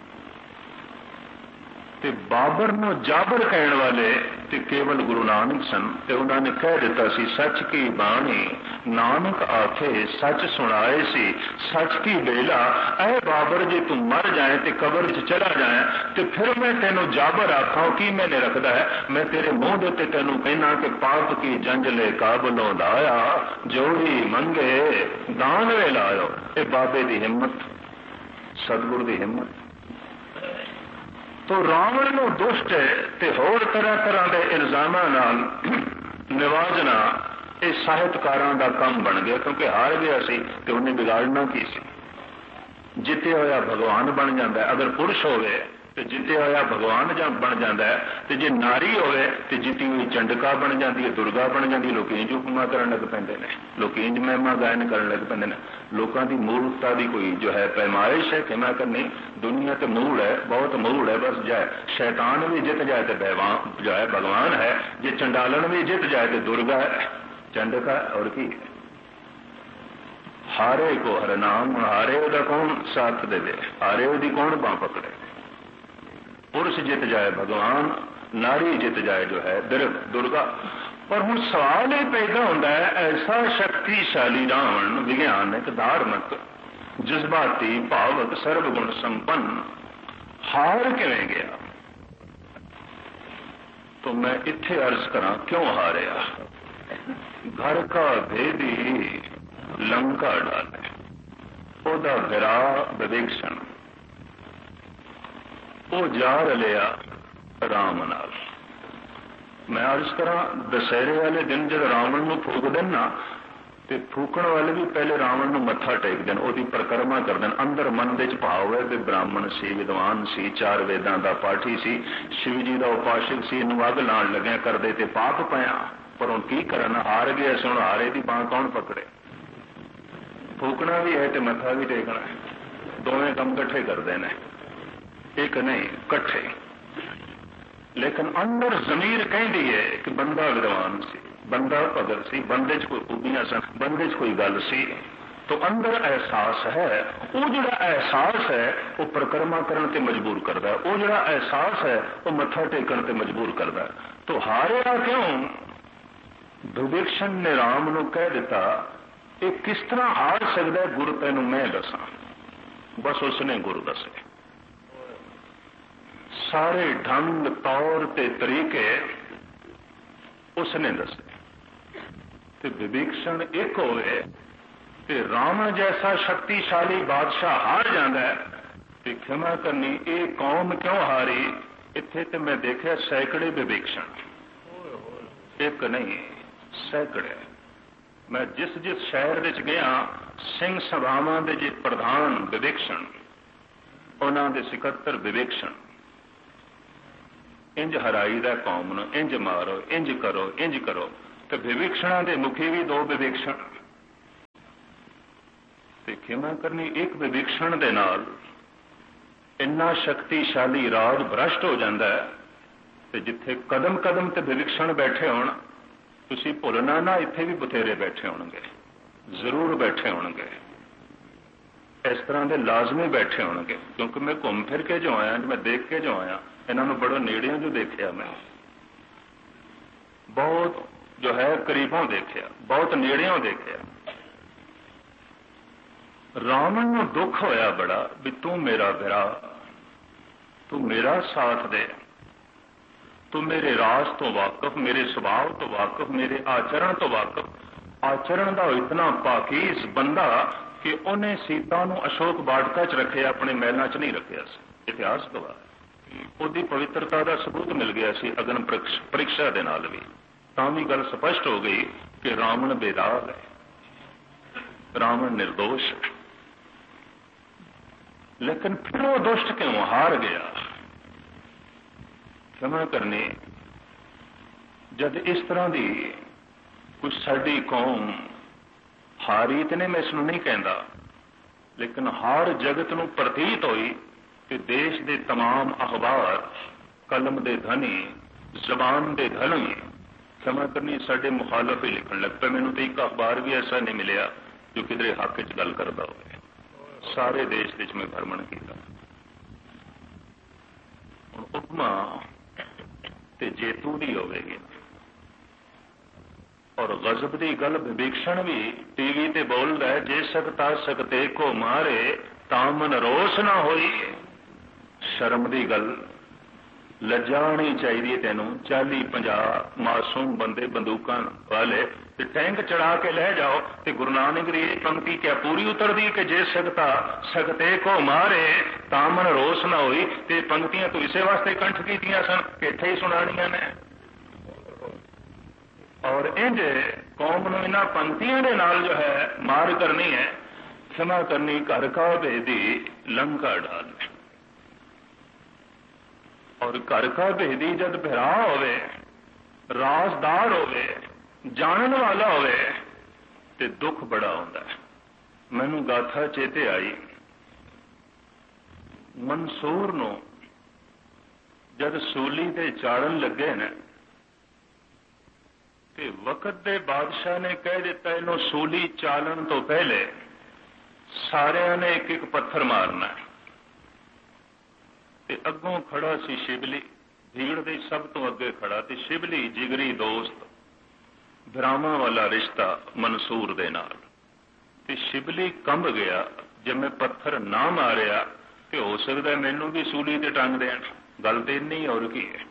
ते बाबर नूं जाबर कहण वाले ते केवल गुरु नानक सन, ते उन्होंने कह दिता सी सच की बाणी नानक आखे सच सुनाए सी सच की बेला। ऐ बाबर जे तू मर जाए ते कबर च चला जाए ते फिर मैं तेनों जाबर आखां की मैंने रखदा है? मैं तेरे मुंह दे ते तेनों कहना कि पाप की जंजले काबलों दाया, जोड़ी मंगे दान वे लायो। ये बाबे की हिम्मत, सतगुरु की हिम्मत। तो रावण नूं दुष्ट ते होर तरह तरह के इल्जामां नाल निवाजना ये साहित्यकारां दा काम बन गया, क्योंकि हार गया सी ते उन्हें बिगाड़ना की सी। जित्या होया भगवान बन जाता है। अगर पुरुष होवे तो जित्या होया भगवान जा बन जाता है, तो जे नारी होवे तो जिती हुई चंडका बन जाती है, दुर्गा बन जाती है। लोग इंज उपमा करन लग पैंदे ने, लोग इंज महिमा गायन करन लग पैंदे ने। लोगों की मूर्खता की कोई जो है पैमाइश है कि मैं करनी दुनिया तो मूल है, बहुत मूल है। बस जाए शैतान भी जित जाए तो भगवान जो है भगवान है, जे चंडालन भी जित जाए तो दुर्गा है, चंडका और की। हारे को हर नाम, हारे ओदा कौन साथ दे? हारे ओदी कौन बांह पकड़े? पुरुष जित जाए भगवान, नारी जित जाए जो है दुर्गा। पर हुण सवाल ये पैदा होता है, ऐसा शक्तिशाली रावण विज्ञानक, धार्मिक, जज्बाती, भावक, सर्वगुण संपन्न हार किवें गया? तो मैं इत्थे अर्ज करा क्यों हारिया? घर का भेदी लंका डाले, ओदा गिरा विवेक्षण, वो जा रलिया राम नाल। मैं अर्ज करा दशहरे वाले दिन जब रावण नूं फूक देन ना, ते फूकण वाले भी पहले रावण नूं मत्था टेक देन, ओदी परिक्रमा कर देन। अंदर मन दे च भाव है कि ब्राह्मण सी, विद्वान सी, चार वेदां दा पाठी सी, शिव जी दा उपासक सी, इनूं अग लाण लग्या करदे ते पाप पाया। पर हुण की करन? हार गया। सुण हारे दी बांह कौन पकड़े? फूकना भी है ते मत्था भी टेकना है, दोवें काम इकट्ठे करदे ने, एक नहीं इकट्ठे। लेकिन अंदर जमीर कहती है कि बंदा विद्वान सी, बंदा भगत सी, बंदे च कोई खूबियां सन, बंदे च कोई गल सी। तो अंदर एहसास है, वो जो एहसास है वो परिक्रमा करने ते मजबूर करता है, वो जो एहसास है वो मत्था टेकन ते मजबूर करता है। तो हारिया क्यों? विवेक्षण ने राम नूं कह दिता ये किस तरह हार सकता है? गुरु तैनूं मैं दसां। बस उसने गुरु दसे सारे ढंग तौर ते तरीके उसने दसे। ते विवेक्षण एक होवे ते रावण जैसा शक्तिशाली बादशाह हार जाता है। ते क्षमा करनी ये कौम क्यों हारी? इत्थे ते मैं देखा सैकड़े विवेक्षण, एक नहीं सैकड़े। मैं जिस जिस शहर विच गया सिंह सभावां दे जे प्रधान विवेक्षण, उन्हां दे सिकत्तर विवेक्षण, इंज हराई दा कौम नूं, इंज मारो, इंज करो, इंज करो। ਤੇ ਵਿਵੇਕਸ਼ਣਾਂ ਦੇ ਮੁਖੀ ਵੀ ਦੋ ਵਿਵੇਕਸ਼ਣ ਤੇ ਖਿਮਾ ਕਰਨੀ ਇੱਕ ਵਿਵੇਕਸ਼ਣ ਦੇ ਨਾਲ ਇੰਨਾ ਸ਼ਕਤੀਸ਼ਾਲੀ ਰਾਜ ਭ੍ਰਸ਼ਟ ਹੋ ਜਾਂਦਾ ਹੈ ਤੇ ਜਿੱਥੇ ਕਦਮ ਕਦਮ ਤੇ ਵਿਵੇਕਸ਼ਣ ਬੈਠੇ ਹੋਣ, ਤੁਸੀਂ ਭੁੱਲਣਾ ਨਾ ਇੱਥੇ ਵੀ ਬਥੇਰੇ ਬੈਠੇ ਹੋਣਗੇ, ਜ਼ਰੂਰ ਬੈਠੇ ਹੋਣਗੇ, ਇਸ ਤਰ੍ਹਾਂ ਦੇ ਲਾਜ਼ਮੀ ਬੈਠੇ ਹੋਣਗੇ। ਕਿਉਂਕਿ ਮੈਂ ਘੁੰਮ ਫਿਰ ਕੇ ਜੋ ਆਇਆ, ਮੈਂ ਦੇਖ ਕੇ ਜੋ ਆਇਆ, ਇਹਨਾਂ ਨੂੰ ਬੜਾ ਨੇੜਿਓਂ ਜੋ ਦੇਖਿਆ, ਮੈਂ ਬਹੁਤ ਜੋ ਹੈ ਕਰੀਬੋਂ ਦੇਖਿਆ, ਬਹੁਤ ਨੇੜਿਓਂ ਦੇਖਿਆ। ਰਾਵਣ ਨੂੰ ਦੁੱਖ ਹੋਇਆ ਬੜਾ ਵੀ ਤੂੰ ਮੇਰਾ ਭਰਾ, ਤੂੰ ਮੇਰਾ ਸਾਥ ਦੇ, ਤੂੰ ਮੇਰੇ ਰਾਜ ਤੋਂ ਵਾਕਿਫ, ਮੇਰੇ ਸੁਭਾਅ ਤੋਂ ਵਾਕਿਫ, ਮੇਰੇ ਆਚਰਣ ਤੋਂ ਵਾਕਿਫ। ਆਚਰਣ ਦਾ ਇਤਨਾ ਪਾਕੀਜ਼ ਬੰਦਾ ਕਿ ਉਹਨੇ ਸੀਤਾ ਨੂੰ ਅਸ਼ੋਕ ਬਾਟਕਾ 'ਚ ਰੱਖਿਆ, ਆਪਣੇ ਮਹਿਲਾਂ 'ਚ ਨਹੀਂ ਰੱਖਿਆ ਸੀ। ਇਤਿਹਾਸ ਗਵਾਹ, ਉਹਦੀ ਪਵਿੱਤਰਤਾ ਦਾ ਸਬੂਤ ਮਿਲ ਗਿਆ ਸੀ ਅਗਨ ਪ੍ਰੀਖਿਆ ਦੇ ਨਾਲ ਵੀ। ਤਾਂ ਵੀ ਗੱਲ ਸਪਸ਼ਟ ਹੋ ਗਈ ਕਿ ਰਾਵਣ ਬੇਦਾਗ ਹੈ, ਰਾਵਣ ਨਿਰਦੋਸ਼ ਹੈ। ਲੇਕਿਨ ਫਿਰ ਉਹ ਦੁਸ਼ਟ ਕਿਉਂ ਹਾਰ ਗਿਆ? ਖਿਮਾ ਕਰਨੀ, ਜਦ ਇਸ ਤਰ੍ਹਾਂ ਦੀ ਕੁਝ ਸਾਡੀ ਕੌਮ ਹਾਰੀ, ਤੇ ਨੇ ਮੈਂ ਇਸ ਨੂੰ ਨਹੀਂ ਕਹਿੰਦਾ, ਲੇਕਿਨ ਹਾਰ ਜਗਤ ਨੂੰ ਪ੍ਰਤੀਤ ਹੋਈ ਕਿ ਦੇਸ਼ ਦੇ ਤਮਾਮ ਅਖਬਾਰ, ਕਲਮ ਦੇ ਧਨੀ, ਜ਼ਬਾਨ ਦੇ ਧਨੀ, ਖਿਮਾ ਕਰਨੀ ਸਾਡੇ ਮੁਖਾਲਫ ਹੀ ਲਿਖਣ ਲੱਗ ਪਏ। ਮੈਨੂੰ ਤਾਂ ਇੱਕ ਅਖਬਾਰ ਵੀ ਐਸਾ ਨਹੀਂ ਮਿਲਿਆ ਜੋ ਕਿਧਰੇ ਹੱਕ 'ਚ ਗੱਲ ਕਰਦਾ ਹੋਵੇ। ਸਾਰੇ ਦੇਸ਼ ਵਿੱਚ ਮੈਂ ਭਰਮਣ ਕੀਤਾ। ਹੁਣ ਉਪਮਾ ਤੇ ਜੇਤੂ ਦੀ ਹੋਵੇਗੀ, ਔਰ ਗਜ਼ਬ ਦੀ ਗੱਲ ਵਿਵੇਕਸ਼ਣ ਵੀ ਟੀਵੀ ਤੇ ਬੋਲਦਾ ਹੈ, ਜੇ ਸਕਤਾ ਸਕਤੇ ਕੋ ਮਾਰੇ ਤਾਂ ਮਨ ਰੋਸ ਨਾ ਹੋਈ। ਸ਼ਰਮ ਦੀ ਗੱਲ, ਲੱਜਾਣੀ ਚਾਹੀਦੀ ਹੈ ਤੈਨੂੰ। ਚਾਲੀ ਪੰਜਾਹ ਮਾਸੂਮ ਬੰਦੇ ਬੰਦੂਕਾਂ ਵਾਲੇ ਤੇ ਟੈਂਕ ਚੜਾ ਕੇ ਲੈ ਜਾਓ ਤੇ ਗੁਰੂ ਨਾਨਕ ਦੀ ਇਹ ਪੰਕਤੀ ਕਿਆ ਪੂਰੀ ਉਤਰਦੀ ਕਿ ਜੇ ਸਕਤਾ ਸਕਤੇ ਕੋ ਮਾਰੇ ਤਾਂ ਮਨ ਰੋਸ ਨਾ ਹੋਈ। ਤੇ ਪੰਕਤੀਆਂ ਤੋਂ ਇਸੇ ਵਾਸਤੇ ਕੰਠ ਕੀਤੀਆਂ ਸਨ ਕਿ ਇੱਥੇ ਹੀ ਸੁਣਾਣੀਆਂ ਨੇ। ਔਰ ਇੰਝ ਕੌਮ ਨੂੰ ਇਹਨਾਂ ਪੰਕਤੀਆਂ ਦੇ ਨਾਲ ਜੋ ਹੈ ਮਾਰ ਕਰਨੀ ਹੈ। ਖਿਮਾ ਕਰਨੀ ਘਰ ਕਾ ਭੇਦੀ ਲੰਕਾ ਡਾਲ। ਔਰ ਘਰ ਕਾ ਭੇਦੀ ਜਦ ਭਰਾ ਹੋਵੇ, ਰਾਜ਼ਦਾਰ ਹੋਵੇ, ਜਾਣਨ ਵਾਲਾ ਹੋਵੇ ਤੇ ਦੁੱਖ ਬੜਾ ਹੁੰਦਾ ਹੈ। ਮੈਨੂੰ ਗਾਥਾ ਚੇਤੇ ਆਈ, ਮਨਸੂਰ ਨੂੰ ਜਦ ਸੂਲੀ ਤੇ ਚਾੜਨ ਲੱਗੇ ਨੇ ਤੇ ਵਕਤ ਦੇ ਬਾਦਸ਼ਾਹ ਨੇ ਕਹਿ ਦਿੱਤਾ ਇਹਨੂੰ ਸੂਲੀ ਚਾਲਣ ਤੋਂ ਪਹਿਲੇ ਸਾਰਿਆਂ ਨੇ ਇੱਕ ਇੱਕ ਪੱਥਰ ਮਾਰਨਾ। ਤੇ ਅੱਗੋਂ ਖੜਾ ਸੀ ਸ਼ਿਬਲੀ, ਭੀੜ ਦੇ ਸਭ ਤੋਂ ਅੱਗੇ ਖੜਾ, ਤੇ ਸ਼ਿਬਲੀ ਜਿਗਰੀ ਦੋਸਤ, ਭਰਾਵਾਂ ਵਾਲਾ ਰਿਸ਼ਤਾ ਮਨਸੂਰ ਦੇ ਨਾਲ। ਤੇ ਸ਼ਿਬਲੀ ਕੰਬ ਗਿਆ, ਜੇ ਮੈਂ ਪੱਥਰ ਨਾ ਮਾਰਿਆ ਤੇ ਹੋ ਸਕਦਾ ਮੈਨੂੰ ਵੀ ਸੂਲੀ ਤੇ ਟੰਗ ਦੇਣ। ਗੱਲ ਤੇ ਇੰਨੀ ਹੋਰ ਕੀ ਹੈ।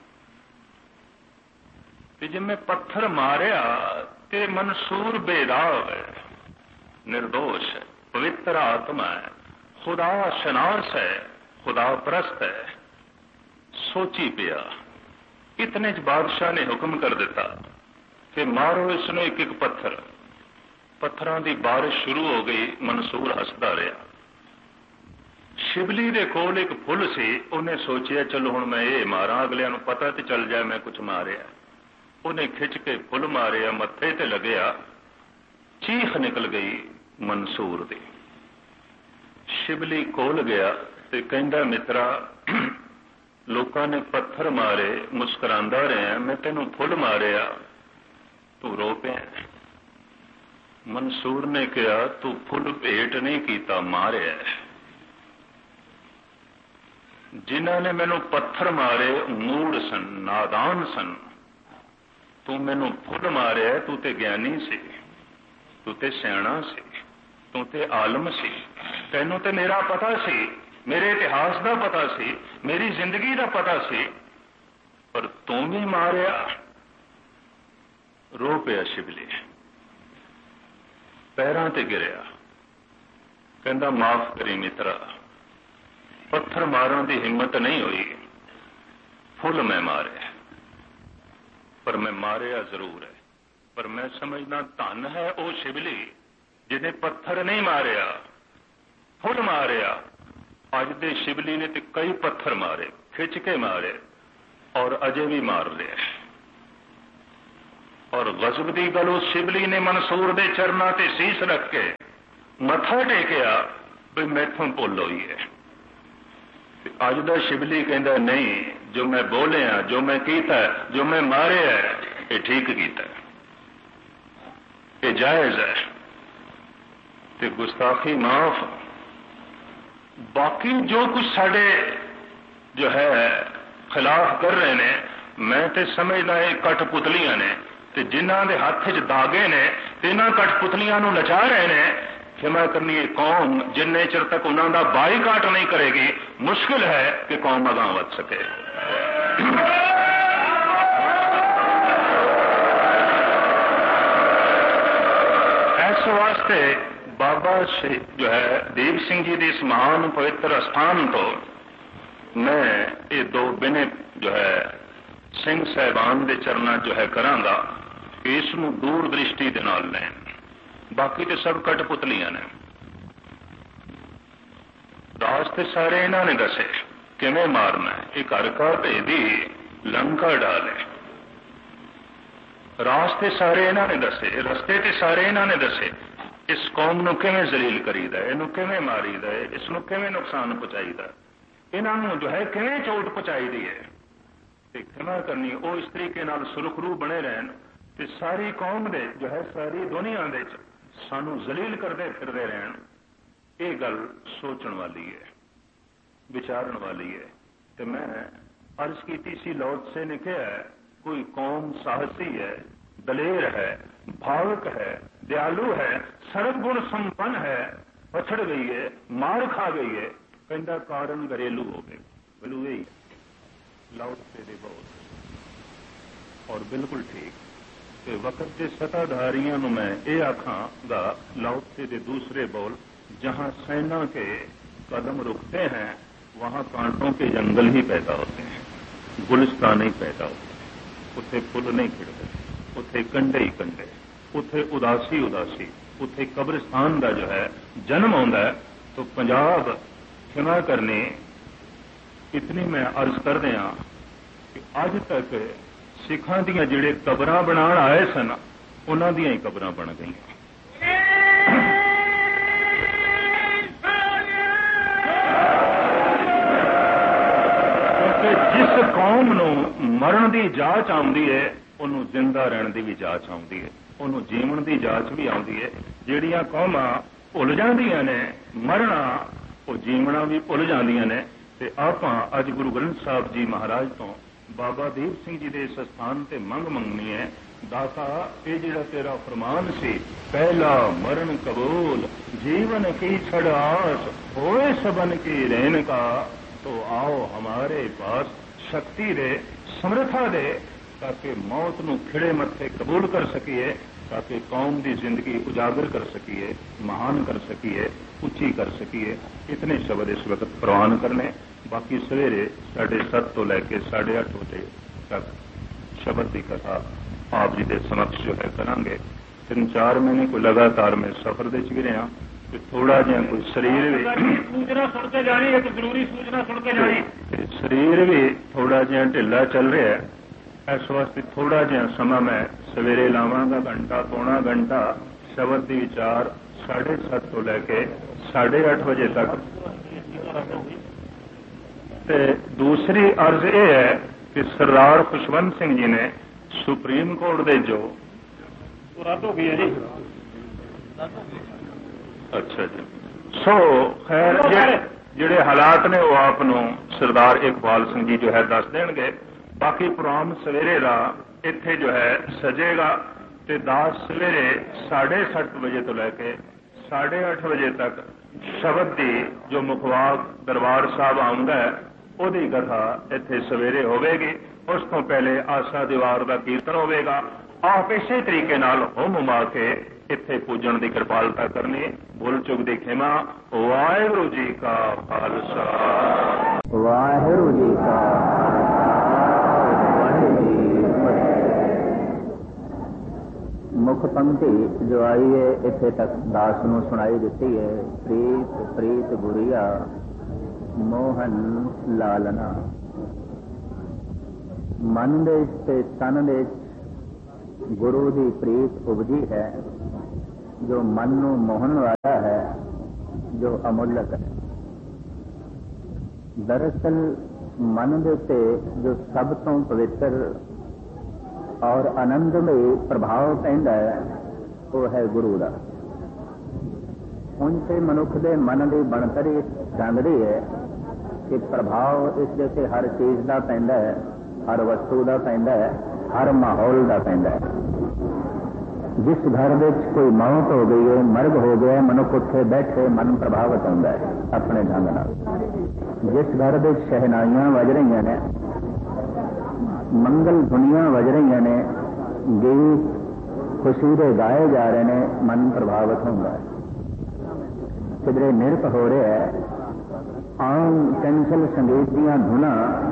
ਤੇ ਜੇ ਮੈਂ ਪੱਥਰ ਮਾਰਿਆ ਤੇ ਮਨਸੂਰ ਬੇਦਾਗ ਹੈ, ਨਿਰਦੋਸ਼ ਹੈ, ਪਵਿੱਤਰ ਆਤਮਾ ਹੈ, ਖੁਦਾ ਸ਼ਨਾਸ ਹੈ, ਖੁਦਾ ਪ੍ਰਸਤ ਹੈ। ਸੋਚੀ ਪਿਆ, ਇਤਨੇ ਚ ਬਾਦਸ਼ਾਹ ਨੇ ਹੁਕਮ ਕਰ ਦਿੱਤਾ ਕਿ ਮਾਰੋ ਇਸ ਨੂੰ ਇੱਕ ਇੱਕ ਪੱਥਰ। ਪੱਥਰਾਂ ਦੀ ਬਾਰਿਸ਼ ਸ਼ੁਰੂ ਹੋ ਗਈ। ਮਨਸੂਰ ਹੱਸਦਾ ਰਿਹਾ। ਸ਼ਿਬਲੀ ਦੇ ਕੋਲ ਇੱਕ ਫੁੱਲ ਸੀ, ਉਹਨੇ ਸੋਚਿਆ ਚਲੋ ਹੁਣ ਮੈਂ ਇਹ ਮਾਰਾਂ, ਅਗਲਿਆਂ ਨੂੰ ਪਤਾ ਤੇ ਚੱਲ ਜਾਏ ਮੈਂ ਕੁਝ ਮਾਰਿਆ। ਉਹਨੇ ਖਿੱਚ ਕੇ ਫੁੱਲ ਮਾਰਿਆ, ਮੱਥੇ ਤੇ ਲੱਗਿਆ, ਚੀਖ ਨਿਕਲ ਗਈ ਮਨਸੂਰ ਦੀ। ਸ਼ਿਬਲੀ ਕੋਲ ਗਿਆ ਤੇ ਕਹਿੰਦਾ ਮਿੱਤਰਾ, ਲੋਕਾਂ ਨੇ ਪੱਥਰ ਮਾਰੇ, ਮੁਸਕਰਾਂਦਾ ਰਿਹਾ, ਮੈਂ ਤੈਨੂੰ ਫੁੱਲ ਮਾਰਿਆ, ਤੂੰ ਰੋ ਪਿਆ। ਮਨਸੂਰ ਨੇ ਕਿਹਾ ਤੂੰ ਫੁੱਲ ਭੇਟ ਨਹੀਂ ਕੀਤਾ, ਮਾਰਿਆ। ਜਿਨ੍ਹਾਂ ਨੇ ਮੈਨੂੰ ਪੱਥਰ ਮਾਰੇ ਮੂੜ ਸਨ, ਨਾਦਾਨ ਸਨ, ਤੂੰ ਮੈਨੂੰ ਫੁੱਲ ਮਾਰਿਆ। ਤੂੰ ਤੇ ਗਿਆਨੀ ਸੀ, ਤੂੰ ਤੇ ਸਿਆਣਾ ਸੀ, ਤੂੰ ਤੇ ਆਲਮ ਸੀ, ਤੈਨੂੰ ਤੇ ਮੇਰਾ ਪਤਾ ਸੀ, ਮੇਰੇ ਇਤਿਹਾਸ ਦਾ ਪਤਾ ਸੀ, ਮੇਰੀ ਜ਼ਿੰਦਗੀ ਦਾ ਪਤਾ ਸੀ, ਪਰ ਤੂੰ ਵੀ ਮਾਰਿਆ। ਰੋ ਪਿਆ ਸ਼ਿਬਲੀ, ਪੈਰਾਂ ਤੇ ਗਿਰਿਆ, ਕਹਿੰਦਾ ਮਾਫ ਕਰੀ ਮਿੱਤਰਾ, ਪੱਥਰ ਮਾਰਨ ਦੀ ਹਿੰਮਤ ਨਹੀਂ ਹੋਈ, ਫੁੱਲ ਮੈਂ ਮਾਰਿਆ, ਪਰ ਮੈਂ ਮਾਰਿਆ ਜ਼ਰੂਰ ਹੈ। ਪਰ ਮੈਂ ਸਮਝਦਾ ਧਨ ਹੈ ਉਹ ਸ਼ਿਬਲੀ ਜਿਹਨੇ ਪੱਥਰ ਨਹੀਂ ਮਾਰਿਆ, ਫੁੱਲ ਮਾਰਿਆ। ਅੱਜ ਦੇ ਸ਼ਿਬਲੀ ਨੇ ਤੇ ਕਈ ਪੱਥਰ ਮਾਰੇ, ਖਿੱਚ ਕੇ ਮਾਰੇ, ਔਰ ਅਜੇ ਵੀ ਮਾਰ ਰਿਹਾ। और गजब की गल उस शिवली ने मंसूर के चरणों से सीस रख के मथा टेकिया भी मैथों भुल हुई है। अज का शिवली कहता नहीं, जो मैं बोलिया, जो मैं कीता, जो मैं मारे है, ये ठीक कीता, ये जायज है, ते गुस्ताखी माफ। बाकी जो कुछ साडे जो है खिलाफ कर रहे ने, मैं तो समझदा ये कठपुतलियां ने, ते जिन्हां दे हत्थ च दागे ने, इन्हां कठपुतलियां नूं नचा रहे ने। क्षमा करनी है कौम जिन्ने चिर तक उन्हों का बाईकाट नहीं करेगी, मुश्किल है कि कौम अगां वध सके। इस वास्ते बाबा जो है देव सिंह जी के इस महान पवित्र स्थान तो मैं ये दो बिने जो है सिंह साहबान के चरणों जो है करांगा कि इसनूं दूर दृष्टि दे नाल लैण। बाकी तो सब कठपुतलियां ने, रास्ते सारे इन्हों ने दसे किवें मारना है। एक घर का भेदी लंका डाले, रास्ते सारे इन्हों ने दसे, रस्ते ते सारे इन्हों ने दसे। इस कौम नूं किवें जलील करीदा है, इनू किवें मारीदा है, इसनूं किवें नुकसान पहुंचाईदा, इन्हों जो है किवें चोट पहुंचाई दी है। ते क्षमा करनी वो इस तरीके नाल सुरखरू बने रहन ते सारी कौम दे जो है सारी दुनिया दे सानू जलील करते फिरते रहन। ये गल सोचण वाली है, विचारण वाली है। तो मैं अर्ज की सी लौट से ने कहा है, कोई कौम साहसी है, दलेर है, भावुक है, दयालु है, सर्वगुण संपन्न है, पछड़ गई है, मार खा गई है, कहता कारण घरेलू हो गए। बोलू यही लौट से दे बहुत और बिल्कुल ठीक। वक्त के सत्ताधारियों को मैं ये आखांगा, लाओत्से के दूसरे बोल, जहां सेना के कदम रुकते हैं वहां कांटों के जंगल ही पैदा होते हैं, गुलिस्तान ही पैदा होते हैं। उथे फुल नहीं खिड़ते, उथे कंडे ही कंडे, उथे उदासी उदासी, उथे कब्रिस्तान का जो है जन्म आता है। तो पंजाब क्षमा करनी इतनी मैं अर्ज कर दिया कि अज तक सिखां दियां जिहड़े कबरां बनाण आए सन उन्हां दियां ही कबरां बन गई। जिस कौम नूं मरण की जांच आउंदी है उन्होंने जिंदा रहने की भी जांच आउंदी है, उन्होंने जीवन की जांच भी आउंदी है। जिहड़ियां कौमां भुल जांदियां ने मरना, वो जीवना भी भुल जांदियां ने। ते आपां अज गुरु ग्रंथ साहब जी महाराज तो बाबा देव सिंह जी के इस स्थान से मंग मंगनी है, दाता ये जिहड़ा तेरा फरमान सी, पहला मरण कबूल जीवन की छड़ आस होए सबन की रहन का, तो आओ हमारे पास शक्ति दे, समर्था दे, ताकि मौत नूं खिड़े मत्थे कबूल कर सकीए, ताकि कौम की जिंदगी उजागर कर सकीए, महान कर सकीए, उच्ची कर सकीए। इतने शब्द इस वक्त प्रवान करने। बाकी सवेरे साढ़े सत्त तो लैके साढ़े अठ बजे तक शब्द की कथा आप जी के समक्ष जो है करांगे। तीन चार महीने कोई लगातार मैं सफर दे च रहा, थोड़ा जिहा कोई शरीर भी सूचना सुन के जानी है, जरूरी सूचना सुन के जानी, शरीर भी थोड़ा जिहा ढिला चल रहा है। इस वास्ते थोड़ा जिहा समा मैं सवेरे लावांगा, घंटा पौना घंटा शब्द की विचार साढ़े सत्त तो लैके साढ़े अठ बजे तक। ते दूसरी अर्ज यह है कि सरदार खुशवंत सिंह जी ने सुप्रीम कोर्ट दे जो रद्द हो गई है जी। अच्छा जी, सो खैर जिहड़े हालात ने वो आप सरदार इकबाल सिंह जी जो है दस देंगे। बाकी प्रोग्राम सवेरे का इत्थे जो है सजेगा ते दास सवेरे साढ़े सत्त बजे तो लैके साढ़े अठ बजे तक शब्द की जो मुखवाक दरबार साहब आउंदा है उहदी कथा इत्थे सवेरे होवेगी। उस तो पहले आशा दीवार का कीर्तन होवेगा। आप इसे तरीके नाल हुम हुमा के इत्थे पूजन की कृपालता करनी। भुल चुक दी खिमा। वाहिगुरू जी का खालसा, वाहिगुरू जी का मुख पंक्ति जो आई है इत्थे तक दास नूं सुनाई दिती है। प्रीत प्रीत गुरिया मोहन लालना, मन दे ते तन दे गुरु की प्रीत उपजी है जो मन नूं मोहन वाला है, जो अमुल्यक है। दरअसल मन दे उत्ते जो सब तो पवित्र और आनंदमय प्रभाव पैंदा है वो है गुरु का। उन ते मनुख दे मन की बनतर जानती है कि प्रभाव इस जैसे हर चीज का पैंदा है, हर वस्तु का पैंदा है, हर माहौल का पैंदा है। जिस घर में कोई मौत हो गई है, मर्ग हो गया, मनुख उत्थे बैठे मन प्रभावित होता है अपने ढंग नाल। जिस घर में शहनाइयां वज रही ने, मंगल धुनियां वज रही ने, गीत खुशी दे गाए जा रहे हैं, मन प्रभावित होता है। किधरे निरप हो रहा है, आम चंचल संगीत दीयां धुना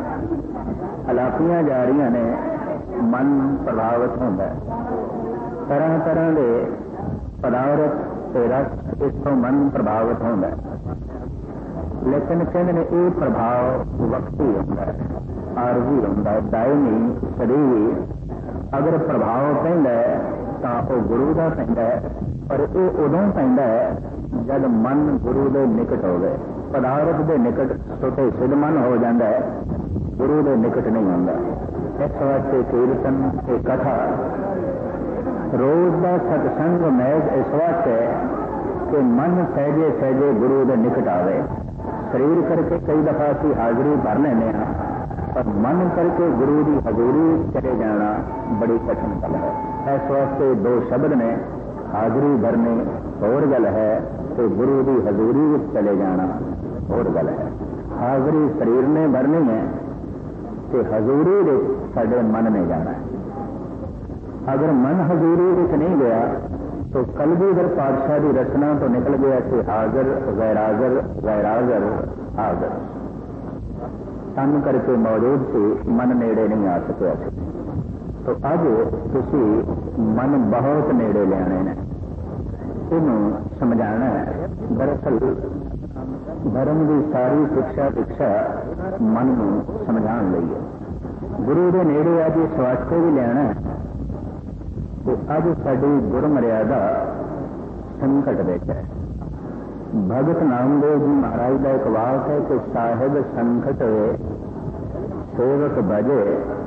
अलापियां जा रही ने, मन प्रभावित होता है। तरह तरह के पदार्थ ते रस इस तो मन प्रभावित होता है। लेकिन कहते हैं ये प्रभाव वक्ती होता है, आरजी होता है, दायमी शरीर। अगर प्रभाव पैंदा है तो वह गुरु का पैंदा है, पर यह उदों पैंदा है जब मन गुरु के निकट हो गए। पदार्थ के निकट छोटे सिद्ध मन हो जाता है, गुरु के निकट नहीं होता। इस वास्ते कीर्तन की कथा रोज का सत्संग महज इस वास्ते कि मन सहजे सहजे गुरु के निकट आवे। शरीर करके कई दफा असी हाजरी भर लेने, पर मन करके गुरु की हजूरी चले जाना बड़ी कठिन गल है। इस वास्ते दो शब्द ने, हाजरी भरनी होर गल है, तो गुरु की हजूरी चले जाना होर गल है। हाजरी शरीर ने भरनी है, तो हजूरी साडे मन ने जाना है। अगर मन हजूरी विच नहीं गया तो कलगीधर पातशाह की रचना तो निकल गया कि हाजर गैराजर गैराजर हाजर। तन करके मौजूद से मन नेड़े नहीं आ सकिया। तो अज तुसी मन बहुत नेड़े लियाने ने, इनू समझाना है। दरअसल धर्म की सारी शिक्षा शिक्षा मन नू समझाने लई है। गुरु के नेड़े अज इस वास्ते भी लियाना है कि अज साडी गुर मर्यादा संकट विच है। भगत नामदेव जी महाराज का एक वाक है कि साहिब संकट वे सेवक भजे,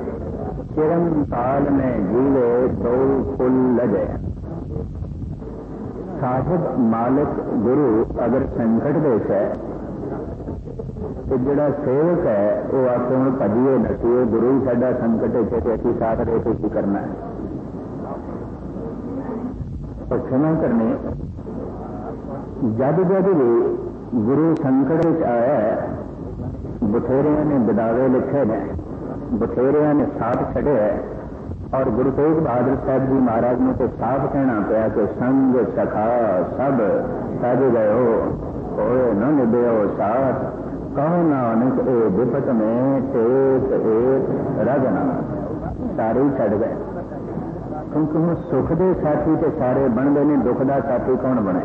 चिरंकाल में जीवे दो कुल लजे। साहिब मालिक गुरु अगर संकट विच है तो जिहड़ा सेवक है वो आके हुण भजीए नसीए, गुरु ही साडा संकट है तो असीं साथ रह के की करना है। तो क्षमा करने जब जब भी गुरु संकट में आया है, बथेरिया ने बिदावे लिखे ने, बथेरिया ने साथ छड़े है। और गुरु तेग बहादुर साहब जी महाराज ने तो साफ कहना पाया कि संग सखा सब सज गयो, होए न निभयो साथ, कहो नानक ए विपत में टेक एक रजना। सारे ही छड़ गए, क्योंकि हम सुख के साथी तो सारे बनते हैं, दुख का साथी कौन बने?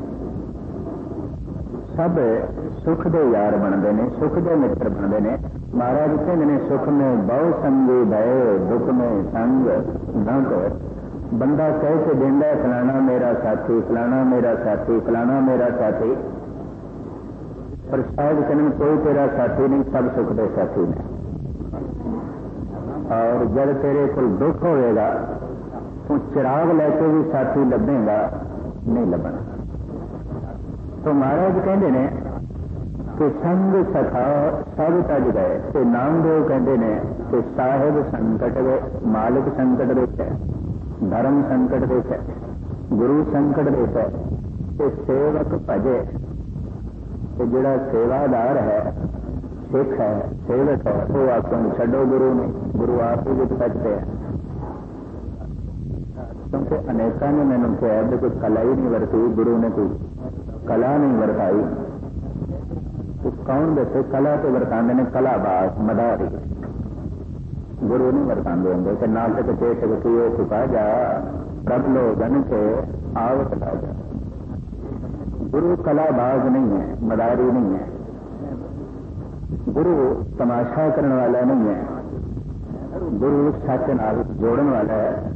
सब सुख के यार बनते हैं, सुख के मित्र बनते हैं। महाराज कहते हैं सुख में बहु संगी भय, दुख में संग न कर। बंदा कह के देंदा फलाना मेरा साथी, फलाना मेरा साथी, फलाना मेरा साथी, पर शायद कहने कोई तेरा साथी नहीं, सब सुख के साथी ने। और जब तेरे को दुख होगा तो चिराग लैके भी साथी लभेगा नहीं लभना। तो महाराज कहते ने कि संग सखा सब तज गए, तो नामदेव कहते ने कि साहिब संकट गए, मालिक संकट विच है, धर्म संकट विच है, गुरु संकट विच है, तो सेवक भजे। तो जिहड़ा सेवादार है, सिख है, सेवक है, वो आखो छड्डो गुरु ने, गुरु आप ही विच भजते हैं। क्योंकि अनेकों ने मैंने कहा कि कोई कला ही नहीं वरती, गुरु ने कोई कला नहीं वरताई। तो कौन दसे कला तो वरतांदे ने कलाबाज मदारी, गुरु नहीं वरतांदे होंगे कि नाटक चेटक किए चुका जा प्रभ लोगन के आवत राजा। गुरु कलाबाज नहीं है, मदारी नहीं है, गुरु तमाशा करने वाला नहीं है, गुरु सच नाल जोड़न वाला है,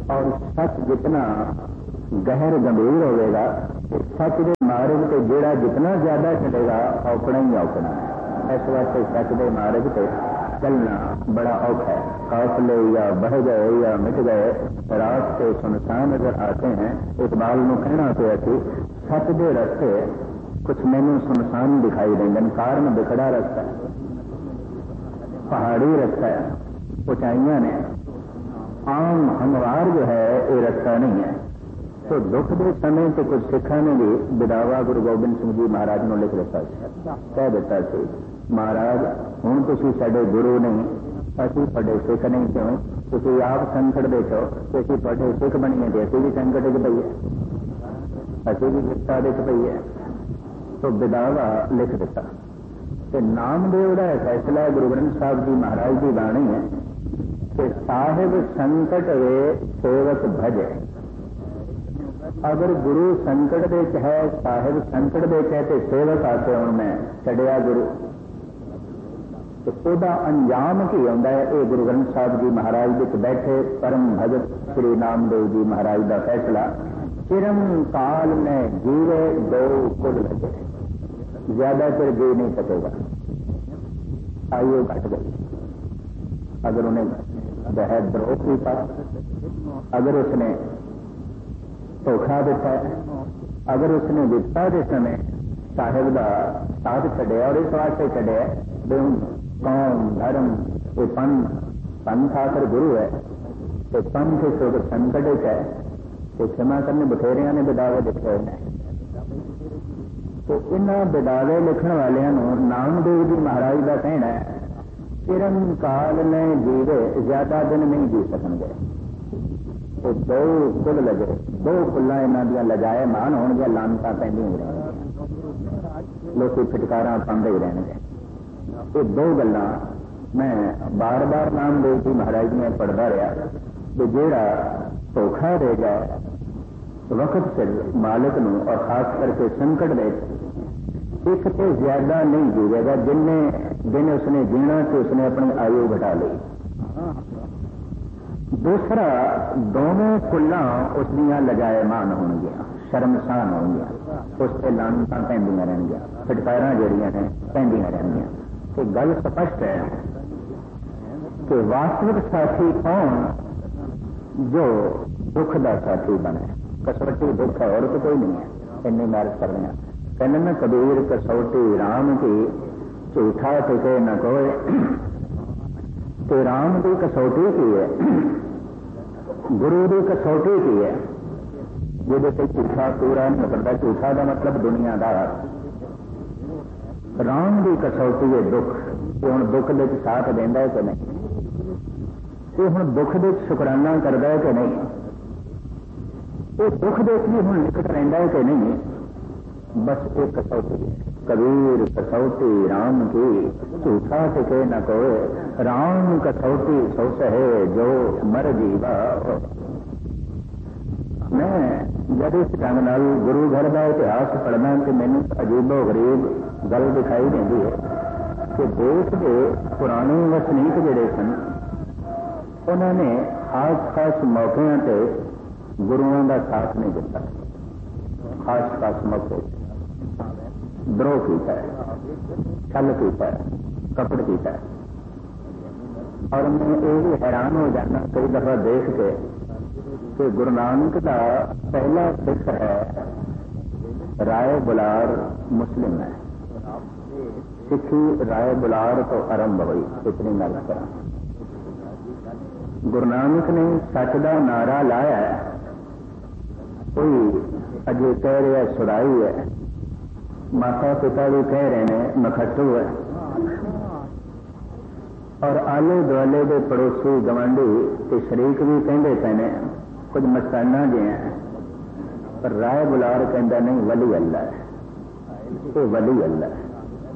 और सच जितना गहर गंभीर होगा, सच के मार्ग से जेड़ा जितना ज्यादा चलेगा औकड़ा ही औकड़ा है। इस वास्ते सच के मार्ग से चलना बड़ा औखा है। काफले या बह गए या मिट गए, रास्ते सुनसान नजर आते हैं। इकबाल को कहना पिया कि सच के रस्ते कुछ मैनू सुनसान दिखाई देंगे, कारण बिखड़ा रास्ता है, पहाड़ी रास्ता है, ऊंचाइयां ने, आम हमवार जो है ये रास्ता नहीं है। तो दुख के समय तो कुछ सिखा ने भी बिदावा गुरु गोबिंद सिंह जी महाराज ने लिख दिता, कह दिता सी, महाराज हुण तुसीं साडे गुरु नहीं, असीं तुहाडे सिख नहीं, क्यों तुसीं आप संकट दे छो ते असीं तुहाडे सिख बणीए ते असीं भी संकट च पईए, असीं भी विपता दे च पईए। तो बिदावा लिख दिता। ते नामदेव का फैसला गुरु ग्रंथ साहब जी महाराज की बाणी है कि साहिब संकट वे सेवक भजे। अगर गुरु संकट दे है, साहिब संकट दे है, तो सेवक आके हूं मैं छड़िया गुरु, तो ओदा अंजाम की आंदा है। ये गुरु ग्रंथ साहब जी महाराज विच बैठे परम भगत श्री नामदेव जी महाराज का फैसला, चिरम काल में जीवे दो कुल लगे, ज्यादा चिर जी नहीं सकेगा, आयु घट गई। अगर उन्हें वह द्रोह किया, अगर उसने धोखा दिता, अगर उसने विपता के समय साहिब का साथ छड़िया, और इस वास्ते छड़िया भी हूं कौम धर्म ये पंथ, पंथ आकर गुरु है, तो पंथ इस संकट है, तो क्षमा करने बथेरिया ने बिदावे लिखे हैं। तो इन्होंने बिदावे लिखण वालों नामदेव जी महाराज का कहना है, चिरम काल में जीवे ज्यादा दिन नहीं जी सकेंगे। तो दो कुल लगे, दो कुल्ला इन्हों दी लजाए मान होंगे, लानता पैंदियां ही रहेंगे, लोग फिटकारा पाते ही रहेंगे। ये दो गल्लां मैं बार बार नामदेव जी महाराज ने पढ़ता रहा कि जेड़ा धोखा देगा वक्त सिर मालिक नूं, और खास करके संकट दे एक तो ज्यादा नहीं जीवेगा, जिन्ने दिन उसने जीना तो उसने अपनी आयु घटा ली। दूसरा, दोनों कुल्लां उसदियां लजायमान होणगियां, शर्मसान होणगियां, उस पर लानतां पैंदियां रहणगियां, फटकारां जिहड़ियां ने पैंदियां रहणगियां। तो गल स्पष्ट है कि वास्तविक साथी कौन, जो दुख का साथी बने। कसौटी दुख है और तो कोई नहीं है, इन्नी मैरिज कर रहे हैं। कहने में कबीर कसौटी राम की, झूठा टिके न कोई, तो राम की कसौटी की है, गुरु की कसौटी की है, जिहदे ते झूठा पूरा नहीं करता। झूठा का मतलब दुनियादार। राम की कसौटी है दुख, कि हुण दुख दे साथ देंदा है कि नहीं, ये हुण दुख दे शुकराना करता है कि नहीं, ये दुख दे भी हुण निकट रहिंदा है कि नहीं। बस एक कसौटी है, कबीर कसौटी राम की, झूठा टिके न कोई, राम कसौटी सो सहे जो मर जीवा। मैं जब इस ढंग नाल गुरु घर का इतिहास पढ़ना कि मैनू अजीबो गरीब गल दिखाई देती है कि देश के पुराने वसनीक जिहड़े सन, उन्होंने खास खास मौकों पर गुरुओं का साथ नहीं दिता। खास खास मौके द्रोह किया है, छल किया है, कपट किया है। और मैं ये भी हैरान हो जाना कई दफा देख के कि गुरु नानक का पहला सिख है राय बुलार मुस्लिम है। सिखी राय बुलार तो आरंभ हुई, इतनी गल करा। गुरु नानक ने सच का नारा लाया है, कोई अजे कह रहा है सुराई है, माता पिता भी कह रहे हैं मखट्टू है, और आले दुआले के पड़ोसी गवांढी ते शरीक भी कहते पे ने कुछ मस्ताना जे हैं, पर राय बुलार कहता नहीं वली अल्लाह है, ये वली अल्लाह है,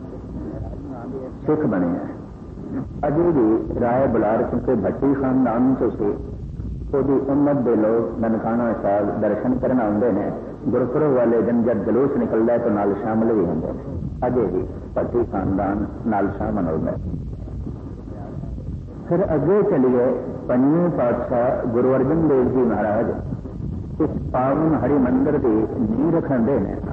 सिख बने हैं। अजे भी राय बुलार क्योंकि भट्टी खानदान तो से ਉਹਦੀ उम्मत के लोग ननकाना साहब दर्शन करना आते हैं। गुरपुरब वाले दिन जब जलूस निकलता है तो नाल शामिल भी होंगे। अजे भी भट्टी खानदान नाल शामिल होता है। फिर अगे चलिए पंजवें पातशाह गुरु अर्जन देव जी महाराज इस पावन हरि मंदिर की नींह रखते हैं।